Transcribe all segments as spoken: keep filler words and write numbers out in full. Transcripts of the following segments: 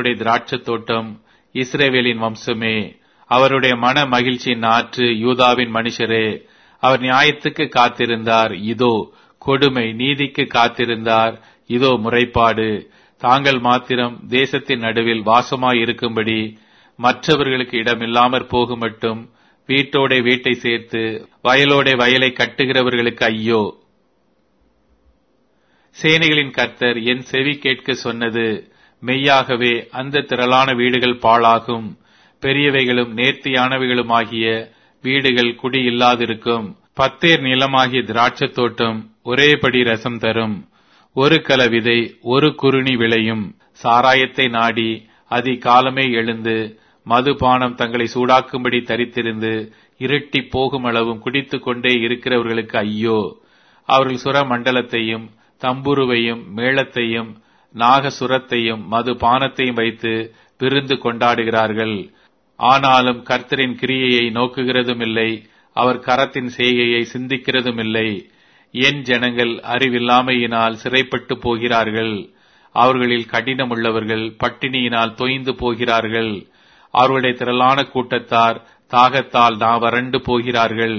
ஈசாக்குடைய திராட்சத் தோட்டம் இஸ்ரவேலின் வம்சமே. அவருடைய மன மகிழ்ச்சியின் நாற்று யூதாவின் மனுஷரே. அவர் நியாயத்துக்கு காத்திருந்தார், இதோ கொடுமை; நீதிக்கு காத்திருந்தார், இதோ முறைப்பாடு. தாங்கள் மாத்திரம் தேசத்தின் நடுவில் வாசமாய் இருக்கும்படி மற்றவர்களுக்கு இடமில்லாமற் போகுமட்டும் வீட்டோட வீட்டை சேர்த்து வயலோட வயலை கட்டுகிறவர்களுக்கு ஐயோ. சேனைகளின் கர்த்தர் என் செவி கேட்க சொன்னது மெய்யாகவே, அந்த திரளான வீடுகள் பாழாகும், பெரியவைகளும் நேர்த்தியானவைகளுமாகிய வீடுகள் குடியில்லாதிருக்கும். பத்தேர் நிலமாகிய திராட்சத் தோட்டம் ஒரேபடி ரசம் தரும். ஒரு கல விதை ஒரு குறுணி விளையும். சாராயத்தை நாடி அதிகாலமே எழுந்து மதுபானம் தங்களை சூடாக்கும்படி தரித்திருந்து இருட்டி போகும் அளவும் குடித்துக் கொண்டே இருக்கிறவர்களுக்கு ஐயோ. அவர்கள் சுர மண்டலத்தையும் தம்புருவையும் மேளத்தையும் நாகசுரத்தையும் மதுபானத்தையும் வைத்து விருந்து கொண்டாடுகிறார்கள். ஆனாலும் கர்த்தரின் கிரியையை நோக்குகிறதும் இல்லை, அவர் கரத்தின் செய்கையை சிந்திக்கிறதும் இல்லை. என் ஜனங்கள் அறிவில்லாமையினால் சிறைப்பட்டு போகிறார்கள். அவர்களில் கடினமுள்ளவர்கள் பட்டினியினால் தொய்ந்து போகிறார்கள். அவர்களுடைய திரளான கூட்டத்தார் தாகத்தால் நான் வறண்டு போகிறார்கள்.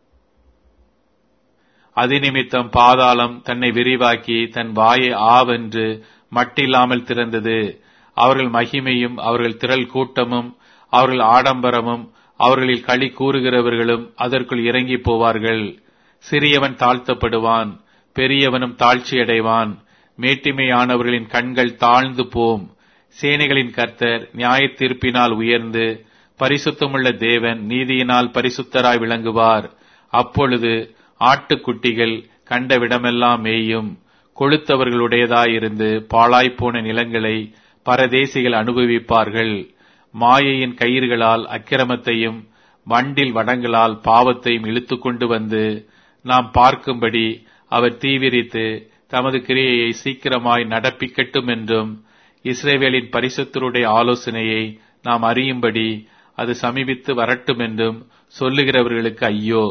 அதிநிமித்தம் பாதாளம் தன்னை விரிவாக்கி தன் வாயை ஆவென்று மட்டில்லாமல் திறந்தது. அவர்கள் மகிமையும் அவர்கள் திரள் கூட்டமும் அவர்கள் ஆடம்பரமும் அவர்களில் களி கூறுகிறவர்களும் அதற்குள் இறங்கி போவார்கள். சிறியவன் தாழ்த்தப்படுவான், பெரியவனும் தாழ்ச்சியடைவான். மேட்டிமையானவர்களின் கண்கள் தாழ்ந்து போம். சேனைகளின் கர்த்தர் நியாய தீர்ப்பினால் உயர்ந்து பரிசுத்தமுள்ள தேவன் நீதியினால் பரிசுத்தராய் விளங்குவார். அப்பொழுது ஆட்டுக்குட்டிகள் கண்டவிடமெல்லாம் மேயும். கொளுத்தவர்களுடையதாயிருந்து பாழாய்ப்போன நிலங்களை பரதேசிகள் அனுபவிப்பார்கள். மாயையின் கயிறுகளால் அக்கிரமத்தையும் வண்டில் வடங்களால் பாவத்தையும் இழுத்து கொண்டு வந்து நாம் பார்க்கும்படி அவர் தீவிரித்து தமது கிரியையை சீக்கிரமாய் நடப்பிக்கட்டும் என்றும், இஸ்ரவேலின் பரிசுத்தருடைய ஆலோசனையை நாம் அறியும்படி அது சமீபித்து வரட்டும் என்றும் சொல்லுகிறவர்களுக்கு ஐயோ.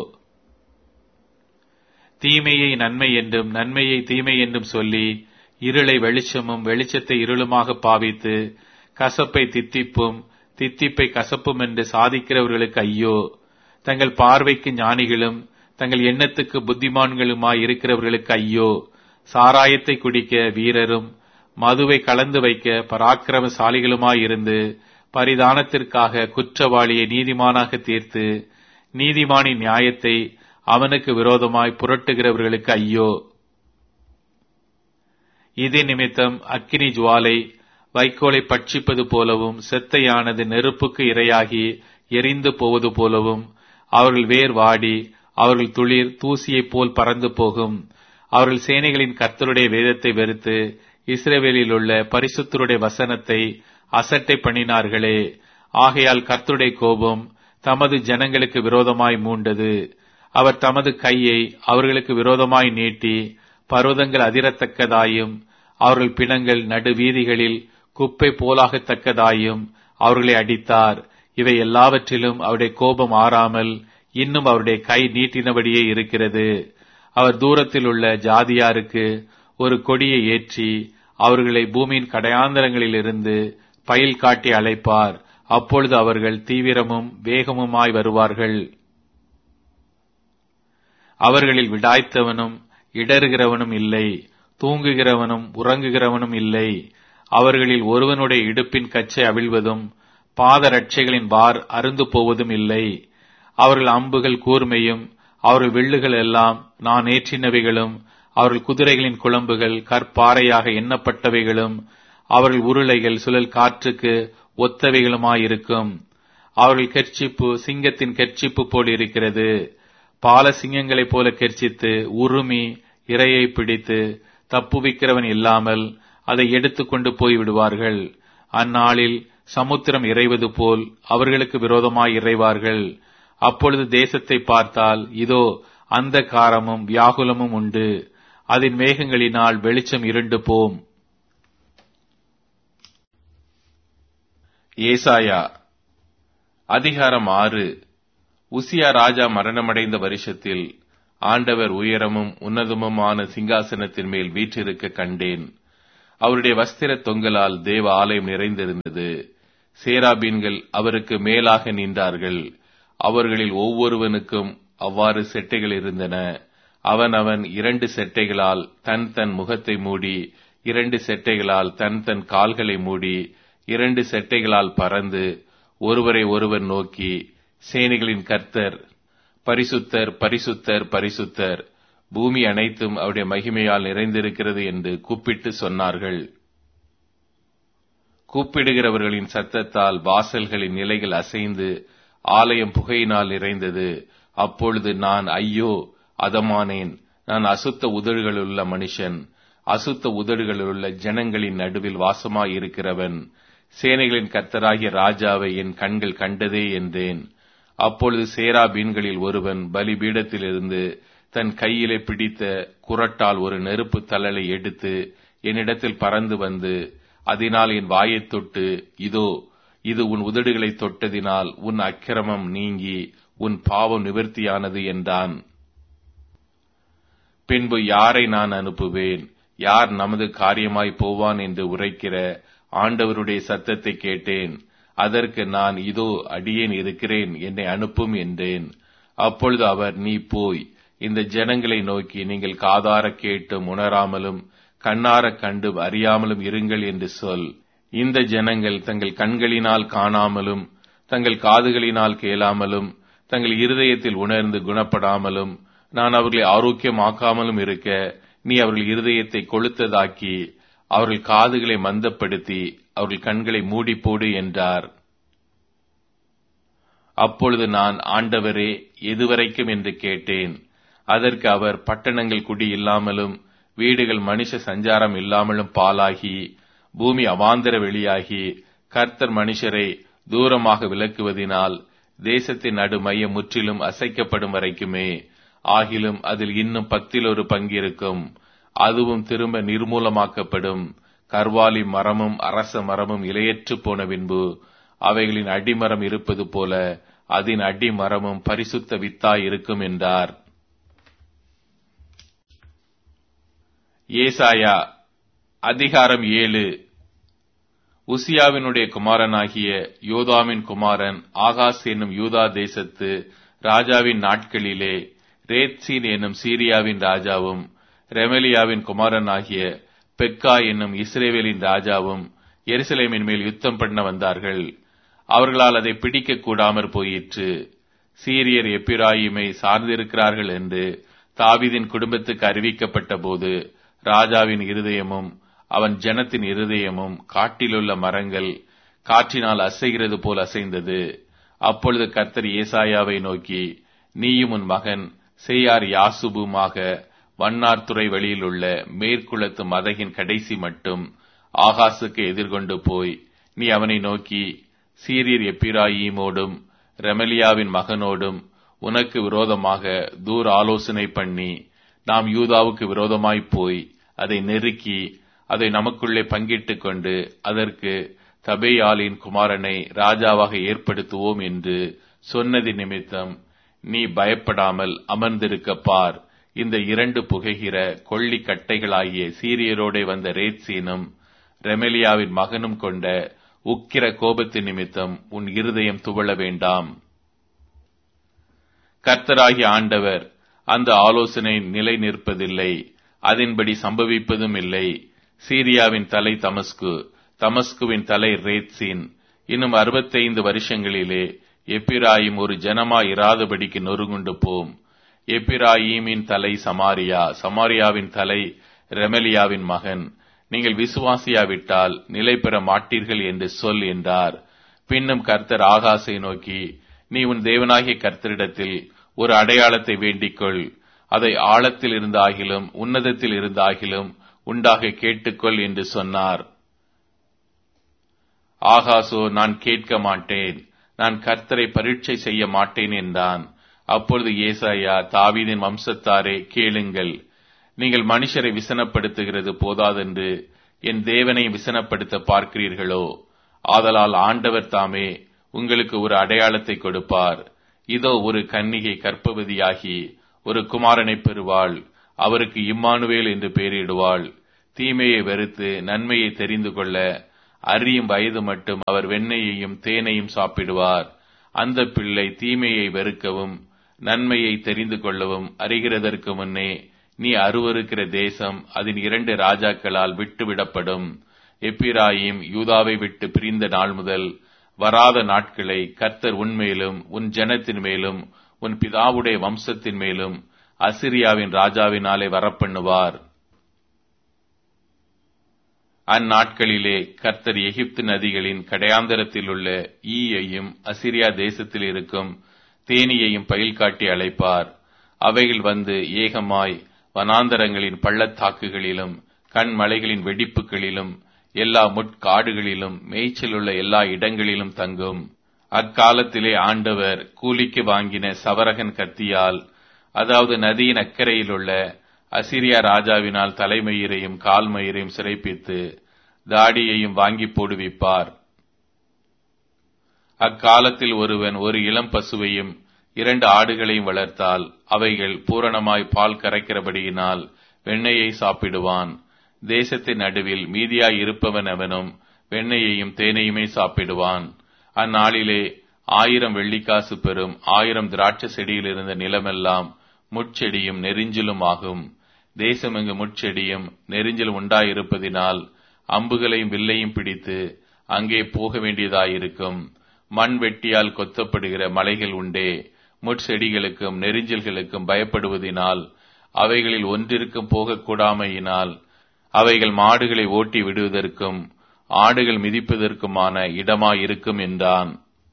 தீமையை நன்மை என்றும் நன்மையை தீமை என்றும் சொல்லி இருளை வெளிச்சமும் வெளிச்சத்தை இருளுமாக பாவித்து கசப்பை தித்திப்பும் தித்திப்பை கசப்பும் என்று சாதிக்கிறவர்களுக்கு ஐயோ. தங்கள் பார்வைக்கு ஞானிகளும் தங்கள் எண்ணத்துக்கு புத்திமான்களுமாய் இருக்கிறவர்களுக்கு ஐயோ. சாராயத்தை குடிக்க வீரரும் மதுவை கலந்து வைக்க பராக்கிரமசாலிகளுமாயிருந்து பரிதானத்திற்காக குற்றவாளியை நீதிமானாக தீர்த்து நீதிமானின் நியாயத்தை அவனுக்கு விரோதமாய் புரட்டுகிறவர்களுக்கு ஐயோ. இதே நிமித்தம் அக்கினி ஜுவாலை வைக்கோலை பட்சிப்பது போலவும் செத்தையானது நெருப்புக்கு இரையாகி எரிந்து போவது போலவும் அவர்கள் வேர் வாடி அவர்கள் துளிர் தூசியைப் போல் பறந்து போகும். அவர்கள் சேனைகளின் கர்த்தருடைய வேதத்தை வெறுத்து இஸ்ரவேலில் உள்ள பரிசுத்தருடைய வசனத்தை அசட்டை பண்ணினார்களே. ஆகையால் கர்த்தருடைய கோபம் தமது ஜனங்களுக்கு விரோதமாய் மூண்டது. அவர் தமது கையை அவர்களுக்கு விரோதமாய் நீட்டி பர்வதங்கள் அதிரத்தக்கதாயும் அவர்கள் பிணங்கள் நடுவீதிகளில் குப்பை போலாகத்தக்கதாயும் அவர்களை அடித்தார். இவை எல்லாவற்றிலும் அவருடைய கோபம் ஆறாமல் இன்னும் அவருடைய கை நீட்டினபடியே இருக்கிறது. அவர் தூரத்தில் உள்ள ஜாதியாருக்கு ஒரு கொடியை ஏற்றி அவர்களை பூமியின் கடையாந்தரங்களிலிருந்து பயில் காட்டி அழைப்பார். அப்பொழுது அவர்கள் தீவிரமும் வேகமுமாய் வருவார்கள். அவர்களில் விடாய்த்தவனும் இடறுகிறவனும் இல்லை, தூங்குகிறவனும் உறங்குகிறவனும் இல்லை. அவர்களில் ஒருவனுடைய இடுப்பின் கச்சை அவிழ்வதும் பாதரட்சைகளின் வார் அருந்து போவதும் இல்லை. அவர்கள் அம்புகள் கூர்மையும் அவர்கள் வில்லுகள் எல்லாம் நான் ஏற்றினவைகளும் அவர்கள் குதிரைகளின் குளம்புகள் கற்பாறையாக எண்ணப்பட்டவைகளும் அவர்கள் உருளைகள் சுழல் காற்றுக்கு ஒத்தவைகளுமாயிருக்கும். அவர்கள் கெர்ச்சிப்பு சிங்கத்தின் கெர்ச்சிப்பு போல் இருக்கிறது. பால சிங்கங்களைப் போல கெர்ச்சித்து உருமி இரையை பிடித்து தப்புவிக்கிறவன் இல்லாமல் அதை எடுத்துக்கொண்டு போய்விடுவார்கள். அந்நாளில் சமுத்திரம் இறைவது போல் அவர்களுக்கு விரோதமாய் இறைவார்கள். அப்பொழுது தேசத்தை பார்த்தால் இதோ அந்த காரமும் வியாகுலமும் உண்டு. அதன் மேகங்களினால் வெளிச்சம் இருண்டு போம். ஏசாயா அதிகாரம் ஆறு. உசியா ராஜா மரணமடைந்த வருஷத்தில் ஆண்டவர் உயரமும் உன்னதமுமான சிங்காசனத்தின் மேல் வீற்றிருக்க கண்டேன். அவருடைய வஸ்திர தொங்கலால் தேவ ஆலயம் நிறைந்திருந்தது. சேராபீன்கள் அவருக்கு மேலாக நின்றார்கள். அவர்களில் ஒவ்வொருவனுக்கும் அவ்வாறு செட்டைகள் இருந்தன. அவன் அவன் இரண்டு செட்டைகளால் தன் தன் முகத்தை மூடி, இரண்டு செட்டைகளால் தன் தன் கால்களை மூடி, இரண்டு செட்டைகளால் பறந்து ஒருவரை ஒருவர் நோக்கி, சேனைகளின் கர்த்தர் பரிசுத்தர், பரிசுத்தர், பரிசுத்தர், பூமி அனைத்தும் அவருடைய மகிமையால் நிறைந்திருக்கிறது என்று கூப்பிட்டு சொன்னார்கள். கூப்பிடுகிறவர்களின் சத்தத்தால் வாசல்களின் நிலைகள் அசைந்து ஆலயம் புகையினால் நிறைந்தது. அப்பொழுது நான் ஐயோ அதமானேன், நான் அசுத்த உதடுகளுள்ள மனுஷன், அசுத்த உதடுகளுள்ள ஜனங்களின் நடுவில் வாசமாயிருக்கிறவன். சேனைகளின் கர்த்தராகிய ராஜாவை என் கண்கள் கண்டதே என்றேன். அப்பொழுது சேராபீன்களில் ஒருவன் பலிபீடத்திலிருந்து தன் கையிலே பிடித்த குறட்டால் ஒரு நெருப்பு தழலை எடுத்து என்னிடத்தில் பறந்து வந்து, அதனால் என் வாயைத் தொட்டு, இதோ இது உன் உதடுகளை தொட்டதினால் உன் அக்கிரமம் நீங்கி உன் பாவம் நிவர்த்தியானது என்றான். பின்பு யாரை நான் அனுப்புவேன்? யார் நமது காரியமாய் போவான் என்று உரைக்கிற ஆண்டவருடைய சத்தத்தை கேட்டேன். அதற்கு நான், இதோ அடியேன் இருக்கிறேன், என்னை அனுப்பும் என்றேன். அப்பொழுது அவர், நீ போய் இந்த ஜனங்களை நோக்கி, நீங்கள் காதார கேட்டும் உணராமலும் கண்ணார கண்டும் அறியாமலும் இருங்கள் என்று சொல். இந்த ஜனங்கள் தங்கள் கண்களினால் காணாமலும் தங்கள் காதுகளினால் கேளாமலும் தங்கள் இருதயத்தில் உணர்ந்து குணப்படாமலும் நான் அவர்களை ஆரோக்கியமாக்காமலும் இருக்க, நீ அவர்கள் இருதயத்தை கொளுத்ததாக்கி அவர்கள் காதுகளை மந்தப்படுத்தி அவர்கள் கண்களை மூடி போடு என்றார். அப்பொழுது நான், ஆண்டவரே, எதுவரைக்கும் என்று கேட்டேன். அதற்கு அவர், பட்டணங்கள் குடி இல்லாமலும் வீடுகள் மனுஷ சஞ்சாரம் இல்லாமலும் பாலாகி பூமி அவாந்தர வெளியாகி கர்த்தர் மனுஷரை தூரமாக விலக்குவதினால் தேசத்தின் நடு மையம் முற்றிலும் அசைக்கப்படும் வரைக்குமே. ஆகிலும் அதில் இன்னும் பத்தில் ஒரு பங்கிருக்கும், அதுவும் திரும்ப நிர்மூலமாக்கப்படும். கர்வாலி மரமும் அரச மரமும் இலையற்று போன பின்பு அவைகளின் அடிமரம் இருப்பது போல அதன் அடிமரமும் பரிசுத்த வித்தாய் இருக்கும் என்றார். ஏசாயா அதிகாரம் ஏழு. உசியாவினுடைய குமாரனாகிய யோதாமின் குமாரன் ஆகாஸ் என்னும் யூதா தேசத்து ராஜாவின் நாட்களிலே ரேத்சீன் என்னும் சீரியாவின் ராஜாவும் ரெமலியாவின் குமாரனாகிய பெக்கா என்னும் இஸ்ரேவேலின் ராஜாவும் எருசலேமின் மேல் யுத்தம் பண்ண வந்தார்கள். அவர்களால் அதை பிடிக்க கூடாமற் போயிற்று. சீரியர் எப்பிராயிமை சார்ந்திருக்கிறார்கள் என்று தாவீதின் குடும்பத்துக்கு அறிவிக்கப்பட்ட போது ராஜாவின் இருதயமும் அவன் ஜனத்தின் இருதயமும் காட்டிலுள்ள மரங்கள் காற்றினால் அசைகிறது போல் அசைந்தது. அப்பொழுது கர்த்தர் ஏசாயாவை நோக்கி, நீயும் உன் மகன் சேயார் யாசுபுமாக வண்ணார்துறை வழியில் உள்ள மேற்குளத்து மதகின் கடைசி மட்டும் ஆகாசுக்கு எதிர்கொண்டு போய், நீ அவனை நோக்கி, சீரியர் எப்பிராயீமோடும் ரெமலியாவின் மகனோடும் உனக்கு விரோதமாக தூர் ஆலோசனை பண்ணி, நாம் யூதாவுக்கு விரோதமாய்ப் போய் அதை நெருக்கி அதை நமக்குள்ளே பங்கிட்டுக் கொண்டு அதற்கு தபேயாலின் குமாரனை ராஜாவாக ஏற்படுத்துவோம் என்று சொன்னது நிமித்தம் நீ பயப்படாமல் அமர்ந்திருக்க பார். இந்த இரண்டு புகைகிற கொள்ளி கட்டைகளாகிய சீரியரோடே வந்த ரேத்சீனும் ரெமலியாவின் மகனும் கொண்ட உக்கிர கோபத்தின் நிமித்தம் உன் இருதயம் துவள வேண்டாம். கர்த்தராகிய ஆண்டவர் அந்த ஆலோசனை நிலை நிற்பதில்லை, அதன்படி சம்பவிப்பதும் இல்லை. சீரியாவின் தலை தமஸ்கு, தமஸ்குவின் தலை ரேத்சீன். இன்னும் அறுபத்தைந்து வருஷங்களிலே எப்பிராயிம் ஒரு ஜனமாய் இராதபடிக்கு நொறுங்குண்டு போம். எப்பிராயீமின் தலை சமாரியா, சமாரியாவின் தலை ரெமலியாவின் மகன். நீங்கள் விசுவாசியாவிட்டால் நிலை பெற மாட்டீர்கள் என்று சொல் என்றார். பின்னும் கர்த்தர் ஆகாசை நோக்கி, நீ உன் தேவனாகிய கர்த்தரிடத்தில் ஒரு அடையாளத்தை வேண்டிக்கொள், அதை ஆழத்தில் இருந்தாகிலும் உன்னதத்தில் இருந்தாகிலும் உண்டாக கேட்டுக்கொள் என்று சொன்னார். ஆகாசோ, நான் கேட்க மாட்டேன், நான் கர்த்தரை பரீட்சை செய்ய மாட்டேன் என்றான். அப்பொழுது ஏசாயா, தாவீதின் வம்சத்தாரே கேளுங்கள், நீங்கள் மனுஷரை விசனப்படுத்துகிறது போதாதென்று என் தேவனை விசனப்படுத்த பார்க்கிறீர்களோ? ஆதலால் ஆண்டவர் தாமே உங்களுக்கு ஒரு அடையாளத்தை கொடுப்பார். இதோ, ஒரு கன்னிகை கர்ப்பவதியாகி ஒரு குமாரனை பெறுவாள், அவருக்கு இம்மானுவேல் என்று பெயரிடுவாள். தீமையை வெறுத்து நன்மையை தெரிந்து கொள்ள அறியும் வயது மட்டும் அவர் வெண்ணெயையும் தேனையும் சாப்பிடுவார். அந்த பிள்ளை தீமையை வெறுக்கவும் நன்மையை தெரிந்து கொள்ளவும் அறிகிறதற்கு முன்னே நீ அருவருக்கிற தேசம் அதன் இரண்டு ராஜாக்களால் விட்டுவிடப்படும். எப்பிராயிம் யூதாவை விட்டு பிரிந்த நாள் முதல் வராத நாட்களை கர்த்தர் உன்மேலும் உன் ஜனத்தின் மேலும் உன் பிதாவுடைய வம்சத்தின் மேலும் அசிரியாவின் ராஜாவினாலே வரப்பண்ணுவார். அந்நாட்களிலே கர்த்தர் எகிப்து நதிகளின் கடையாந்தரத்தில் உள்ள ஈயையும் அசிரியா தேசத்தில் இருக்கும் தேனியையும் பயில் காட்டி அழைப்பார். அவைகள் வந்து ஏகமாய் வனாந்தரங்களின் பள்ளத்தாக்குகளிலும் கண்மலைகளின் வெடிப்புகளிலும் எல்லா முட்காடுகளிலும் மேய்ச்சல் உள்ள எல்லா இடங்களிலும் தங்கும். அக்காலத்திலே ஆண்டவர் கூலிக்கு வாங்கின சவரகன் கத்தியால், அதாவது நதியின் அக்கறையில் உள்ள அசிரியா ராஜாவினால் தலைமயிரையும் கால்மயிரையும் சிறைப்பித்து தாடியையும் வாங்கி போடுவிப்பார். அக்காலத்தில் ஒருவன் ஒரு இளம் பசுவையும் இரண்டு ஆடுகளையும் வளர்த்தால் அவைகள் பூரணமாய் பால் கரைக்கிறபடியினால் வெண்ணெயை சாப்பிடுவான். தேசத்தின் நடுவில் மீதியாய் இருப்பவன் அவனும் வெண்ணெயையும் தேனையுமே சாப்பிடுவான். அந்நாளிலே ஆயிரம் வெள்ளிக்காசு பெறும் ஆயிரம் திராட்சை செடியில் இருந்த நிலமெல்லாம் முட்செடியும் நெரிஞ்சிலும் ஆகும். தேசமெங்கு முட்செடியும் நெரிஞ்சிலும் உண்டாயிருப்பதினால் அம்புகளையும் வில்லையும் பிடித்து அங்கே போக வேண்டியதாயிருக்கும். மண் வெட்டியால் கொத்தப்படுகிற மலைகள் உண்டே. முட்செடிகளுக்கும் நெரிஞ்சல்களுக்கும் பயப்படுவதினால் அவைகளில் ஒன்றிற்கும் போகக்கூடாமையினால் அவைகள் மாடுகளை ஓட்டி விடுவதற்கும் ஆடுகள் மிதிப்பதற்குமான இடமாயிருக்கும் என்றான்.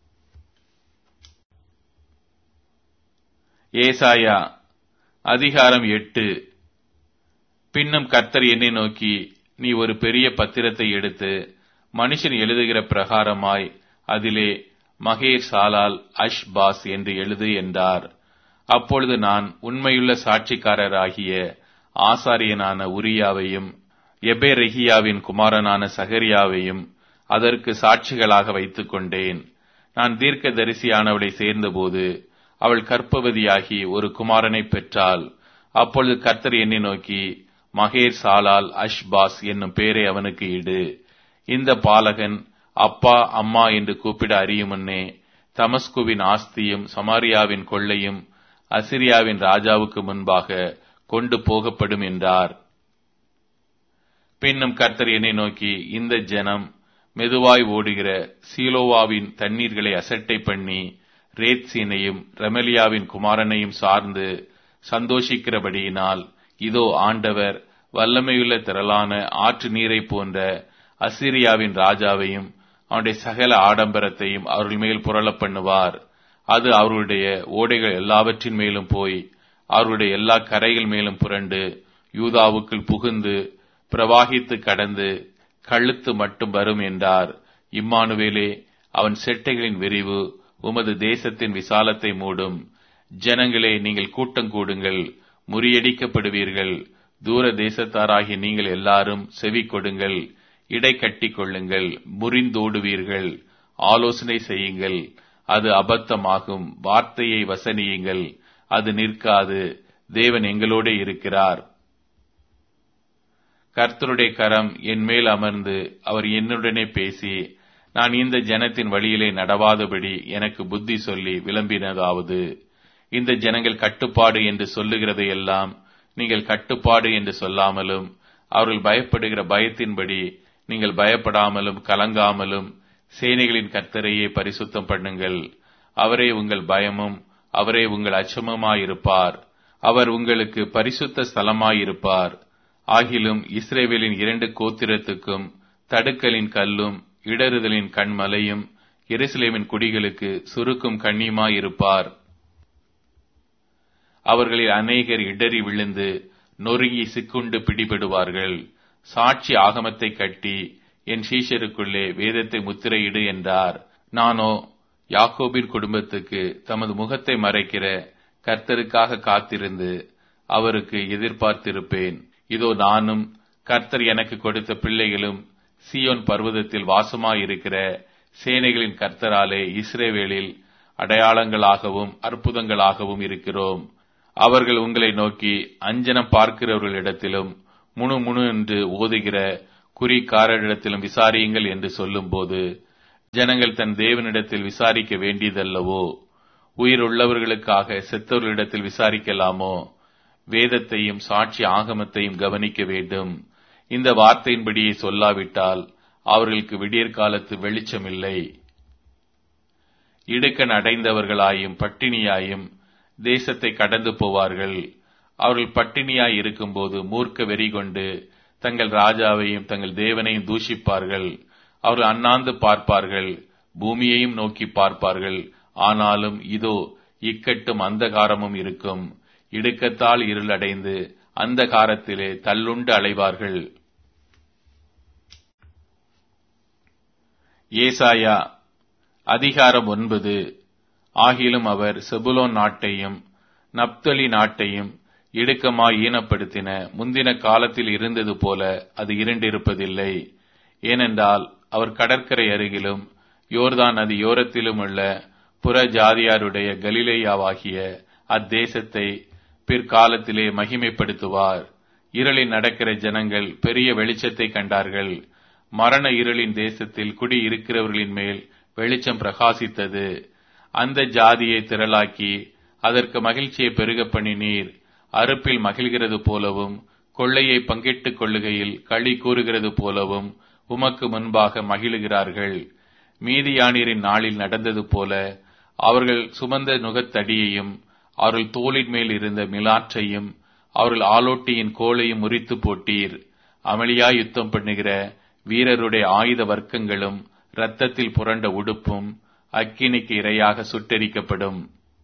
ஏசாயா அதிகாரம் எட்டு. பின்னும் கர்த்தர் என்னை நோக்கி, நீ ஒரு பெரிய பத்திரத்தை எடுத்து மனுஷன் எழுதுகிற பிரகாரமாய் அதிலே மகேர் சாலால் அஷ் பாஸ் என்று எழுது என்றார். அப்பொழுது நான் உண்மையுள்ள சாட்சிக்காரராகிய ஆசாரியனான உரியாவையும் எபேரெகியாவின் குமாரனான சகரியாவையும் அதற்கு சாட்சிகளாக வைத்துக் கொண்டேன். நான் தீர்க்க தரிசியானவளை சேர்ந்தபோது அவள் கர்ப்பவதியாகி ஒரு குமாரனை பெற்றாள். அப்பொழுது கர்த்தர் என்னை நோக்கி, மகேர் சாலால் அஷ்பாஸ் என்னும் பேரை அவனுக்கு இடு. இந்த பாலகன் அப்பா அம்மா என்று கூப்பிட அறியுமுன்னே தமஸ்குவின் ஆஸ்தியும் சமாரியாவின் கொள்ளையும் அசிரியாவின் ராஜாவுக்கு முன்பாக கொண்டு போகப்படும் என்றார். பின்னும் கர்த்தர் என்னை நோக்கி, இந்த ஜனம் மெதுவாய் ஓடுகிற சீலோவாவின் தண்ணீர்களை அசட்டை பண்ணி ரேத்சீனையும் ரெமலியாவின் குமாரனையும் சார்ந்து சந்தோஷிக்கிறபடியினால், இதோ ஆண்டவர் வல்லமையுள்ள திரளான ஆற்று நீரை போன்ற அசிரியாவின் ராஜாவையும் அவனுடைய சகல ஆடம்பரத்தையும் அவர்கள் மேல் புரள பண்ணுவார். அது அவர்களுடைய ஓடைகள் எல்லாவற்றின் மேலும் போய் அவர்களுடைய எல்லா கரைகள் மேலும் புரண்டு யூதாவுக்குள் புகுந்து பிரவாகித்து கடந்து கழுத்து மட்டும் வரும் என்றார். இம்மானுவேலே, அவன் செட்டைகளின் விரிவு உமது தேசத்தின் விசாலத்தை மூடும். ஜனங்களே, நீங்கள் கூட்டம் கூடுங்கள், முறியடிக்கப்படுவீர்கள். தூர தேசத்தாராகிய நீங்கள் எல்லாரும் செவி கொடுங்கள், இடை கட்டிக் கொள்ளுங்கள், முறிந்தோடுவீர்கள். ஆலோசனை செய்யுங்கள், அது அபத்தமாகும். வார்த்தையை வசனியுங்கள், அது நிற்காது. தேவன் எங்களோடு இருக்கிறார். கர்த்தருடைய கரம் என் மேல் அமர்ந்து அவர் என்னுடனே பேசி, நான் இந்த ஜனத்தின் வழியிலே நடவாதபடி எனக்கு புத்தி சொல்லி விளம்பினதாவது, இந்த ஜனங்கள் கட்டுப்பாடு என்று சொல்லுகிறதையெல்லாம் நீங்கள் கட்டுப்பாடு என்று சொல்லாமலும், அவர்கள் பயப்படுகிற பயத்தின்படி நீங்கள் பயப்படாமலும் கலங்காமலும் சேனைகளின் கர்த்தரையே பரிசுத்தம் பண்ணுங்கள். அவரே உங்கள் பயமும் அவரே உங்கள் அச்சமுமாயிருப்பார். அவர் உங்களுக்கு பரிசுத்த ஸ்தலமாயிருப்பார். ஆகிலும் இஸ்ரவேலின் இரண்டு கோத்திரத்துக்கும் தடுக்கலின் கல்லும் இடறுதலின் கண்மலையும் எருசலேமின் குடிகளுக்கு சுருக்கும் கண்ணியுமாயிருப்பார். அவர்களில் அநேகர் இடறி விழுந்து நொறுங்கி சிக்குண்டு பிடிபடுவார்கள். சாட்சி ஆகமத்தை கட்டி என் சீஷருக்குள்ளே வேதத்தை முத்திரையிடு என்றார். நானோ யாக்கோபின் குடும்பத்துக்கு தமது முகத்தை மறைக்கிற கர்த்தருக்காக காத்திருந்து அவருக்கு எதிர்பார்த்திருப்பேன். இதோ நானும் கர்த்தர் எனக்கு கொடுத்த பிள்ளைகளும் சீயோன் பர்வதத்தில் வாசமாயிருக்கிற சேனைகளின் கர்த்தராலே இஸ்ரவேலில் அடையாளங்களாகவும் அற்புதங்களாகவும் இருக்கிறோம். அவர்கள் உங்களை நோக்கி அஞ்சனம் பார்க்கிறவர்களிடத்திலும் முணு முணு என்று ஓதுகிற குறிக்காரரிடத்திலும் விசாரியுங்கள் என்று சொல்லும்போது ஜனங்கள் தன் தேவனிடத்தில் விசாரிக்க வேண்டியதல்லவோ? உயிர் உள்ளவர்களுக்காக செத்தவர்களிடத்தில் விசாரிக்கலாமோ? வேதத்தையும் சாட்சி ஆகமத்தையும் கவனிக்க வேண்டும். இந்த வார்த்தையின்படியே சொல்லாவிட்டால் அவர்களுக்கு விடியற் காலத்து வெளிச்சமில்லை. இடுக்கண் அடைந்தவர்களாயும் பட்டினியாயும் தேசத்தை கடந்து போவார்கள். அவர்கள் பட்டினியாய் இருக்கும்போது மூர்க்க வெறி கொண்டு தங்கள் ராஜாவையும் தங்கள் தேவனையும் தூஷிப்பார்கள். அவர்கள் அண்ணாந்து பார்ப்பார்கள், பூமியையும் நோக்கி பார்ப்பார்கள். ஆனாலும் இதோ இக்கட்டும் அந்தகாரமும் இருக்கும். இடுக்கத்தால் இருளடைந்து அந்தகாரத்திலே தள்ளுண்டு அலைவார்கள். ஏசாயா அதிகாரம் ஒன்பது. ஆகிலும் அவர் செபுலோன் நாட்டையும் நப்தலி நாட்டையும் இடுக்கமாய் ஈனப்படுத்தின முந்தின காலத்தில் இருந்தது போல அது இருண்டிருப்பதில்லை. ஏனென்றால் அவர் கடற்கரை அருகிலும் யோர்தான் நதி யோரத்திலும் உள்ள புற ஜாதியாருடைய கலிலேயாவாகிய அத்தேசத்தை பிற்காலத்திலே மகிமைப்படுத்துவார். இருளில் நடக்கிற ஜனங்கள் பெரிய வெளிச்சத்தை கண்டார்கள். மரண இருளின் தேசத்தில் குடி இருக்கிறவர்களின் மேல் வெளிச்சம் பிரகாசித்தது. அந்த ஜாதியை திரளாக்கி அதற்கு மகிழ்ச்சியை பெருக பண்ணினீர். அறுப்பில் மகிழ்கிறது போலவும் கொள்ளையை பங்கிட்டுக் கொள்ளுகையில் களி கூறுகிறது போலவும் உமக்கு முன்பாக மகிழுகிறார்கள். மீதியானியரின் நாளில் நடந்தது போல அவர்கள் சுமந்த நுகத்தடியையும் அவர்கள் தோளின் மேல் இருந்த மிலாற்றையும் அவர்கள் ஆலோட்டியின் கோலையும் முறித்து போட்டீர். அமளியாய் யுத்தம் பண்ணுகிற வீரருடைய ஆயுத வர்க்கங்களும் இரத்தத்தில் புரண்ட உடுப்பும் அக்கினிக்கு இரையாக சுட்டெரிக்கப்படும்.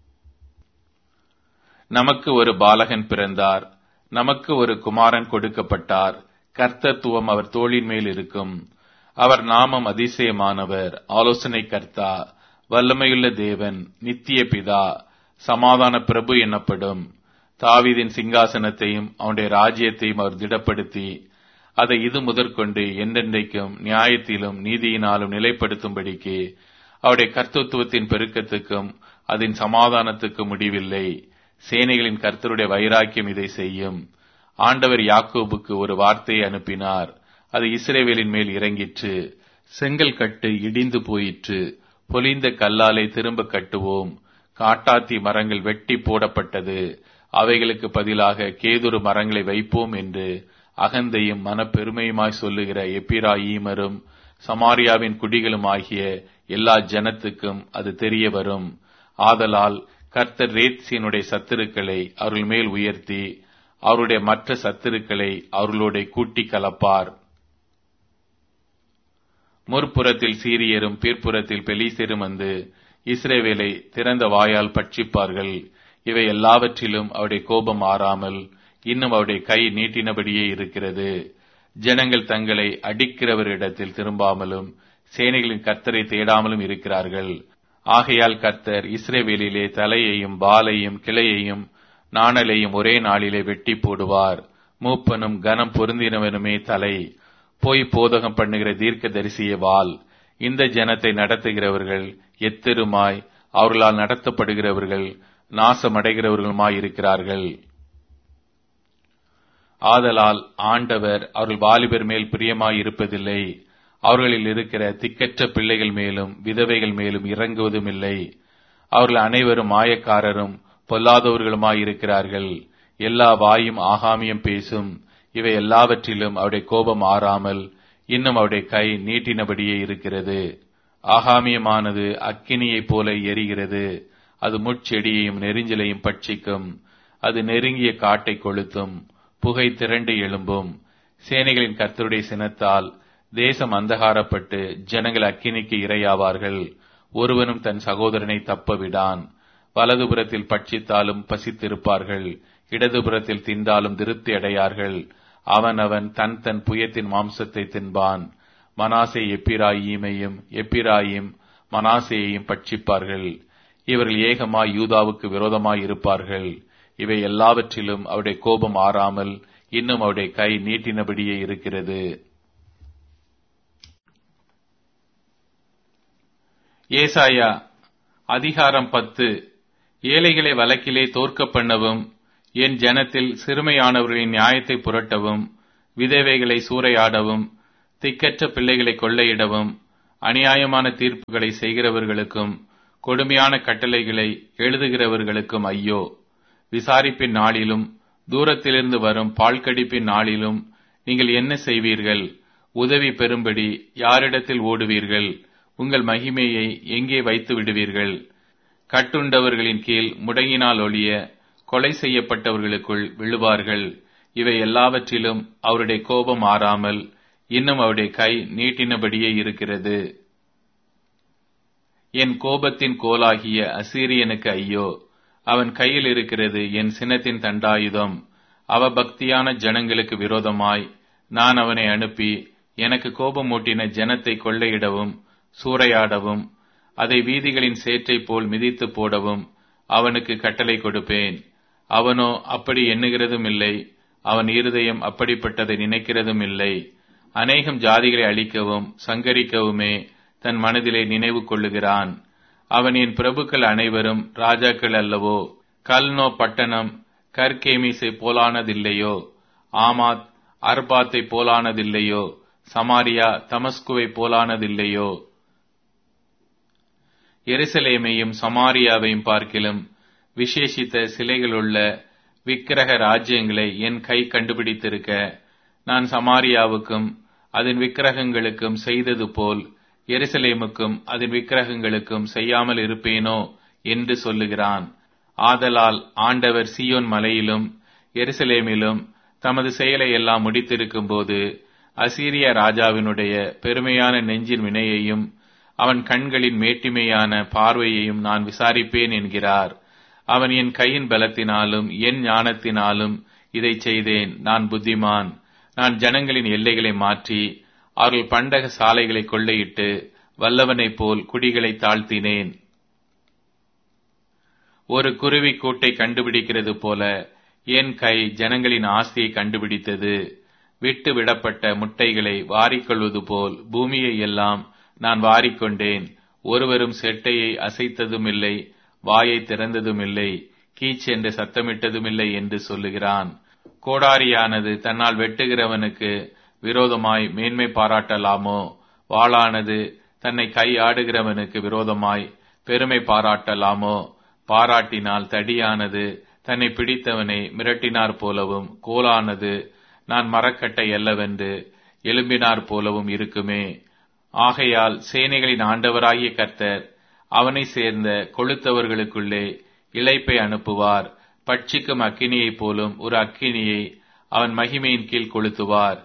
நமக்கு ஒரு பாலகன் பிறந்தார், நமக்கு ஒரு குமாரன் கொடுக்கப்பட்டார். கர்த்தத்துவம் அவர் தோளின் மேல் இருக்கும். அவர் நாமம் அதிசயமானவர், ஆலோசனை கர்த்தா, வல்லமையுள்ள தேவன், நித்திய பிதா, சமாதான பிரபு எனப்படும். தாவீதின் சிங்காசனத்தையும் அவனுடைய ராஜ்யத்தையும் அவர் திடப்படுத்தி அதை இது முதற்கொண்டு என்றென்றைக்கும் நியாயத்திலும் நீதியினாலும் நிலைப்படுத்தும்படிக்கு அவருடைய கர்த்தத்துவத்தின் பெருக்கத்துக்கும் அதன் சமாதானத்துக்கும் முடிவில்லை. சேனைகளின் கர்த்தருடைய வைராக்கியம் இதை செய்யும். ஆண்டவர் யாக்கோபுக்கு ஒரு வார்த்தையை அனுப்பினார், அது இஸ்ரவேலின் மேல் இறங்கிற்று. செங்கல் கட்டு இடிந்து போயிற்று, பொலிந்த கல்லாலை திரும்ப கட்டுவோம். காட்டாத்தி மரங்கள் வெட்டி போடப்பட்டது, அவைகளுக்கு பதிலாக கேதுரு மரங்களை வைப்போம் என்று அகந்தையும் மனப்பெருமையுமாய் சொல்லுகிற எப்பிராயீமரும் சமாரியாவின் குடிகளும் ஆகிய எல்லா ஜனத்துக்கும் அது தெரிய வரும். ஆதலால் கர்த்தர் ரேத்சீனுடைய சத்துருக்களை அவர்கள் மேல் உயர்த்தி அவருடைய மற்ற சத்துருக்களை அவர்களோட கூட்டி கலப்பார். முற்புறத்தில் சீரியரும் பிற்புறத்தில் பெலிஸ்தரும் வந்து இஸ்ரவேலை திறந்த வாயால் பட்சிப்பார்கள். இவை எல்லாவற்றிலும் அவருடைய கோபம் ஆறாமல் இன்னும் அவருடைய கை நீட்டினபடியே இருக்கிறது. ஜனங்கள் தங்களை அடிக்கிறவரிடத்தில் திரும்பாமலும் சேனைகளின் கர்த்தரை தேடாமலும் இருக்கிறார்கள். ஆகையால் கர்த்தர் இஸ்ரவேலிலே தலையையும் வாலையும் கிளையையும் நாணலையும் ஒரே நாளிலே வெட்டி போடுவார். மூப்பனும் கனம் பொருந்தினவனுமே தலை, போய் போதகம் பண்ணுகிற தீர்க்க தரிசிய வாள். இந்த ஜனத்தை நடத்துகிறவர்கள் எத்தெருமாய் அவர்களால் நடத்தப்படுகிறவர்கள் நாசமடைகிறவர்களுமாய் இருக்கிறார்கள். ஆதலால் ஆண்டவர் அவர்கள் வாலிபர் மேல் பிரியமாய் இருப்பதில்லை, அவர்களில் இருக்கிற திக்கற்ற பிள்ளைகள் மேலும் விதவைகள் மேலும் இறங்குவதும் இல்லை. அவர்கள் அனைவரும் மாயக்காரரும் பொல்லாதவர்களுமாய் இருக்கிறார்கள். எல்லா வாயும் ஆகாமியம் பேசும். இவை எல்லாவற்றிலும் அவருடைய கோபம் ஆறாமல் இன்னும் அவருடைய கை நீட்டினபடியே இருக்கிறது. ஆகாமியமானது அக்கினியைப் போல எரிகிறது, அது முட்செடியையும் நெரிஞ்சலையும் பட்சிக்கும். அது நெருங்கிய காட்டை கொளுத்தும், புகை திரண்டு எழும்பும். சேனைகளின் கர்த்தருடைய சினத்தால் தேசம் அந்தகாரப்பட்டு ஜனங்கள் அக்கினிக்கு இரையாவார்கள். ஒருவனும் தன் சகோதரனை தப்ப விடான். வலதுபுறத்தில் பட்சித்தாலும் பசித்திருப்பார்கள், இடதுபுறத்தில் தின்றாலும் திருப்தி அடையார்கள். அவன் அவன் தன் தன் புயத்தின் மாம்சத்தை தின்பான். மனாசே எப்பிராயீமையும் எப்பிராயிம் மனாசேயையும் பட்சிப்பார்கள். இவர்கள் ஏகமாய் யூதாவுக்கு விரோதமாய் இருப்பார்கள். இவை எல்லாவற்றிலும் அவருடைய கோபம் ஆறாமல் இன்னும் அவருடைய கை நீட்டினபடியே இருக்கிறது. ஏசாயா அதிகாரம் பத்து. ஏழைகளை வழக்கிலே தோற்க பண்ணவும், என் ஜனத்தில் சிறுமையானவர்களின் நியாயத்தை புரட்டவும், விதவைகளை சூறையாடவும் திக்கற்ற பிள்ளைகளை கொள்ளையிடவும் அநியாயமான தீர்ப்புகளை செய்கிறவர்களுக்கும் கொடுமையான கட்டளைகளை எழுதுகிறவர்களுக்கும் ஐயோ! விசாரிப்பின் நாளிலும் தூரத்திலிருந்து வரும் பால்கடிப்பின் நாளிலும் நீங்கள் என்ன செய்வீர்கள்? உதவி பெறும்படி யாரிடத்தில் ஓடுவீர்கள்? உங்கள் மகிமையை எங்கே வைத்து விடுவீர்கள்? கட்டுண்டவர்களின் கீழ் முடங்கினால் ஒழிய கொலை செய்யப்பட்டவர்களுக்குள் விழுவார்கள். இவை எல்லாவற்றிலும் அவருடைய கோபம் ஆறாமல் இன்னும் அவருடைய கை நீட்டினபடியே இருக்கிறது. என் கோபத்தின் கோலாகிய அசீரியனுக்கு ஐயோ! அவன் கையில் இருக்கிறது என் சினத்தின் தண்டாயுதம். அவபக்தியான ஜனங்களுக்கு விரோதமாய் நான் அவனை அனுப்பி எனக்கு கோபமூட்டின ஜனத்தை கொள்ளையிடவும் சூறையாடவும் அதை வீதிகளின் சேற்றை போல் மிதித்து போடவும் அவனுக்கு கட்டளை கொடுப்பேன். அவனோ அப்படி எண்ணுகிறதும் இல்லை, அவன் இருதயம் அப்படிப்பட்டதை நினைக்கிறதும் இல்லை. அநேகம் ஜாதிகளை அழிக்கவும் சங்கரிக்கவுமே தன் மனதிலே நினைவு கொள்ளுகிறான். அவன் என் பிரபுக்கள் அனைவரும் ராஜாக்கள் அல்லவோ? கல்னோ பட்டணம் கர்கேமிசை போலானதில்லையோ? ஆமாத் அர்பாத்தை போலானதில்லையோ? சமாரியா தமஸ்குவை போலானதில்லையோ? எருசலேமையும் சமாரியாவையும் பார்க்கிலும் விசேஷித்த சிலைகளுள்ள விக்கிரக ராஜ்யங்களை என் கை கண்டுபிடித்திருக்க நான் சமாரியாவுக்கும் அதன் விக்கிரகங்களுக்கும் செய்தது போல் எருசலேமுக்கும் அதன் விக்கிரகங்களுக்கும் செய்யாமல் இருப்பேனோ என்று சொல்லுகிறான். ஆதலால் ஆண்டவர் சீயோன் மலையிலும் எருசலேமிலும் தமது செயலை எல்லாம் முடித்திருக்கும் போது அசீரிய ராஜாவினுடைய பெருமையான நெஞ்சின் வினையையும் அவன் கண்களின் மேட்டிமையான பார்வையையும் நான் விசாரிப்பேன் என்கிறார். அவன் என் கையின் பலத்தினாலும் என் ஞானத்தினாலும் இதை செய்தேன். நான் புத்திமான். நான் ஜனங்களின் எல்லைகளை மாற்றி அவர்கள் பண்டக சாலைகளை கொள்ளையிட்டு வல்லவனைப் போல் குடிகளை தாழ்த்தினேன். ஒரு குருவி கூட்டை கண்டுபிடிக்கிறது போல என் கை ஜனங்களின் ஆஸ்தியை கண்டுபிடித்தது. விட்டு விடப்பட்ட முட்டைகளை வாரிக்கொள்வது போல் பூமியை எல்லாம் நான் வாரிக்கொண்டேன். ஒருவரும் செட்டையை அசைத்ததுமில்லை, வாயை திறந்ததுமில்லை, கீச் என்று சத்தமிட்டதுமில்லை என்று சொல்லுகிறான். கோடாரியானது தன்னால் வெட்டுகிறவனுக்கு விரோதமாய் மேன்மை பாராட்டலாமோ? வாளானது தன்னை கை ஆடுகிறவனுக்கு விரோதமாய் பெருமை பாராட்டலாமோ? பாராட்டினால் தடியானது தன்னை பிடித்தவனை மிரட்டினார் போலவும் கோலானது நான் மரக்கட்டை அல்லவென்று எழும்பினார் போலவும் இருக்குமே. ஆகையால் சேனைகளின் ஆண்டவராகிய கர்த்தர் அவனை சேர்ந்த கொளுத்தவர்களுக்குள்ளே இளைப்பை அனுப்புவார். பட்சிக்கும் அக்கினியைப் போலும் ஒரு அக்கினியை அவன் மகிமையின் கீழ் கொளுத்துவார்.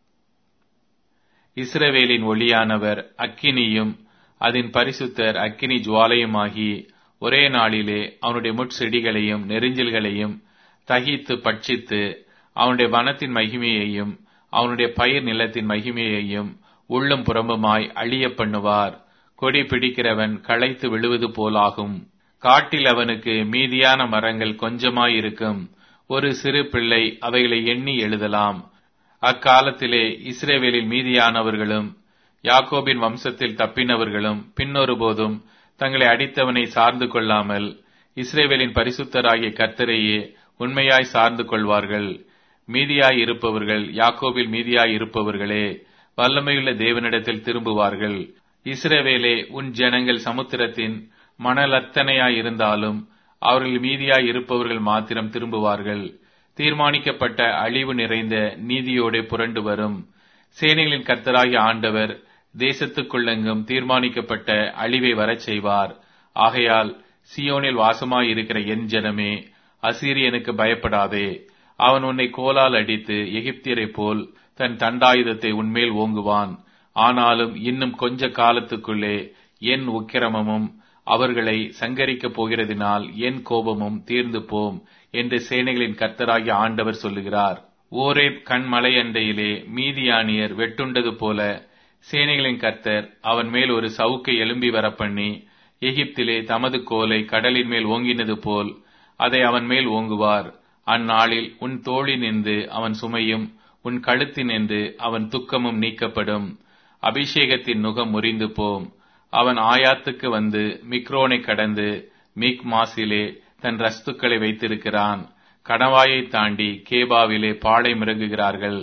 இஸ்ரவேலின் ஒளியானவர் அக்கினியும் அதன் பரிசுத்தர் அக்கினி ஜுவாலையுமாகி ஒரே நாளிலே அவனுடைய முட்செடிகளையும் நெரிஞ்சில்களையும் தகித்து பட்சித்து அவனுடைய வனத்தின் மகிமையையும் அவனுடைய பயிர் நிலத்தின் மகிமையையும் உள்ளும் புறம்புமாய் அழிய பண்ணுவார். கொடி பிடிக்கிறவன் களைத்து விழுவது போலாகும். காட்டில் அவனுக்கு மீதியான மரங்கள் கொஞ்சமாயிருக்கும். ஒரு சிறு பிள்ளை அவைகளை எண்ணி எழுதலாம். அக்காலத்திலே இஸ்ரவேலில் மீதியானவர்களும் யாக்கோபின் வம்சத்தில் தப்பினவர்களும் பின்னொரு போதும் தங்களை அடித்தவனை சார்ந்து கொள்ளாமல் இஸ்ரவேலின் பரிசுத்தராகிய கர்த்தரையே உண்மையாய் சார்ந்து கொள்வார்கள். மீதியாய் இருப்பவர்கள் யாக்கோபில் மீதியாய் இருப்பவர்களே வல்லமையுள்ள தேவனிடத்தில் திரும்புவார்கள். இஸ்ரவேலே, உன் ஜனங்கள் சமுத்திரத்தின் மணலத்தனையாயிருந்தாலும் அவர்கள் மீதியாய் இருப்பவர்கள் மாத்திரம் திரும்புவார்கள். தீர்மானிக்கப்பட்ட அழிவு நிறைந்த நீதியோടെ புரண்டு வரும். சேனைகளின் கர்த்தராகிய ஆண்டவர் தேசத்துக்குள்ளெங்கும் தீர்மானிக்கப்பட்ட அழிவை வரச் செய்வார். ஆகையால் சீயோனில் வாசமாயிருக்கிற என் ஜனமே, அசீரியனுக்கு பயப்படாதே. அவன் உன்னை கோலால் அடித்து எகிப்தியரைப் போல் தன் தண்டாயுதத்தை உன்மேல் ஓங்குவான். ஆனாலும் இன்னும் கொஞ்ச காலத்துக்குள்ளே என் உக்கிரமமும் அவர்களை சங்கரிக்கப் போகிறதினால் என் கோபமும் தீர்ந்து போம் என்று சேனைகளின் கர்த்தராகிய ஆண்டவர் சொல்லுகிறார். ஓரேப் கண்மலை அண்டையிலே மீதியானியர் வெட்டுண்டது போல சேனைகளின் கர்த்தர் அவன் மேல் ஒரு சவுக்கை எழும்பி வரப்பண்ணி எகிப்திலே தமது கோலை கடலின் மேல் ஓங்கினது போல் அதை அவன் மேல் ஓங்குவார். அந்நாளில் உன் தோளினின்று அவன் சுமையும் உன் கழுத்தினின்று அவன் துக்கமும் நீக்கப்படும். அபிஷேகத்தின் நுகம் முறிந்து போம். அவன் ஆயாத்துக்கு வந்து மிக்ரோனை கடந்து மிக் மாசிலே தன் ரஸ்துக்களை வைத்திருக்கிறான். கடவாயை தாண்டி கேபாவிலே பாளை மிறங்குகிறார்கள்.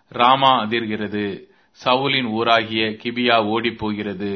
ராமா அதிர்கிறது, சவுலின் ஊராகிய கிபியா ஓடிப் போகிறது.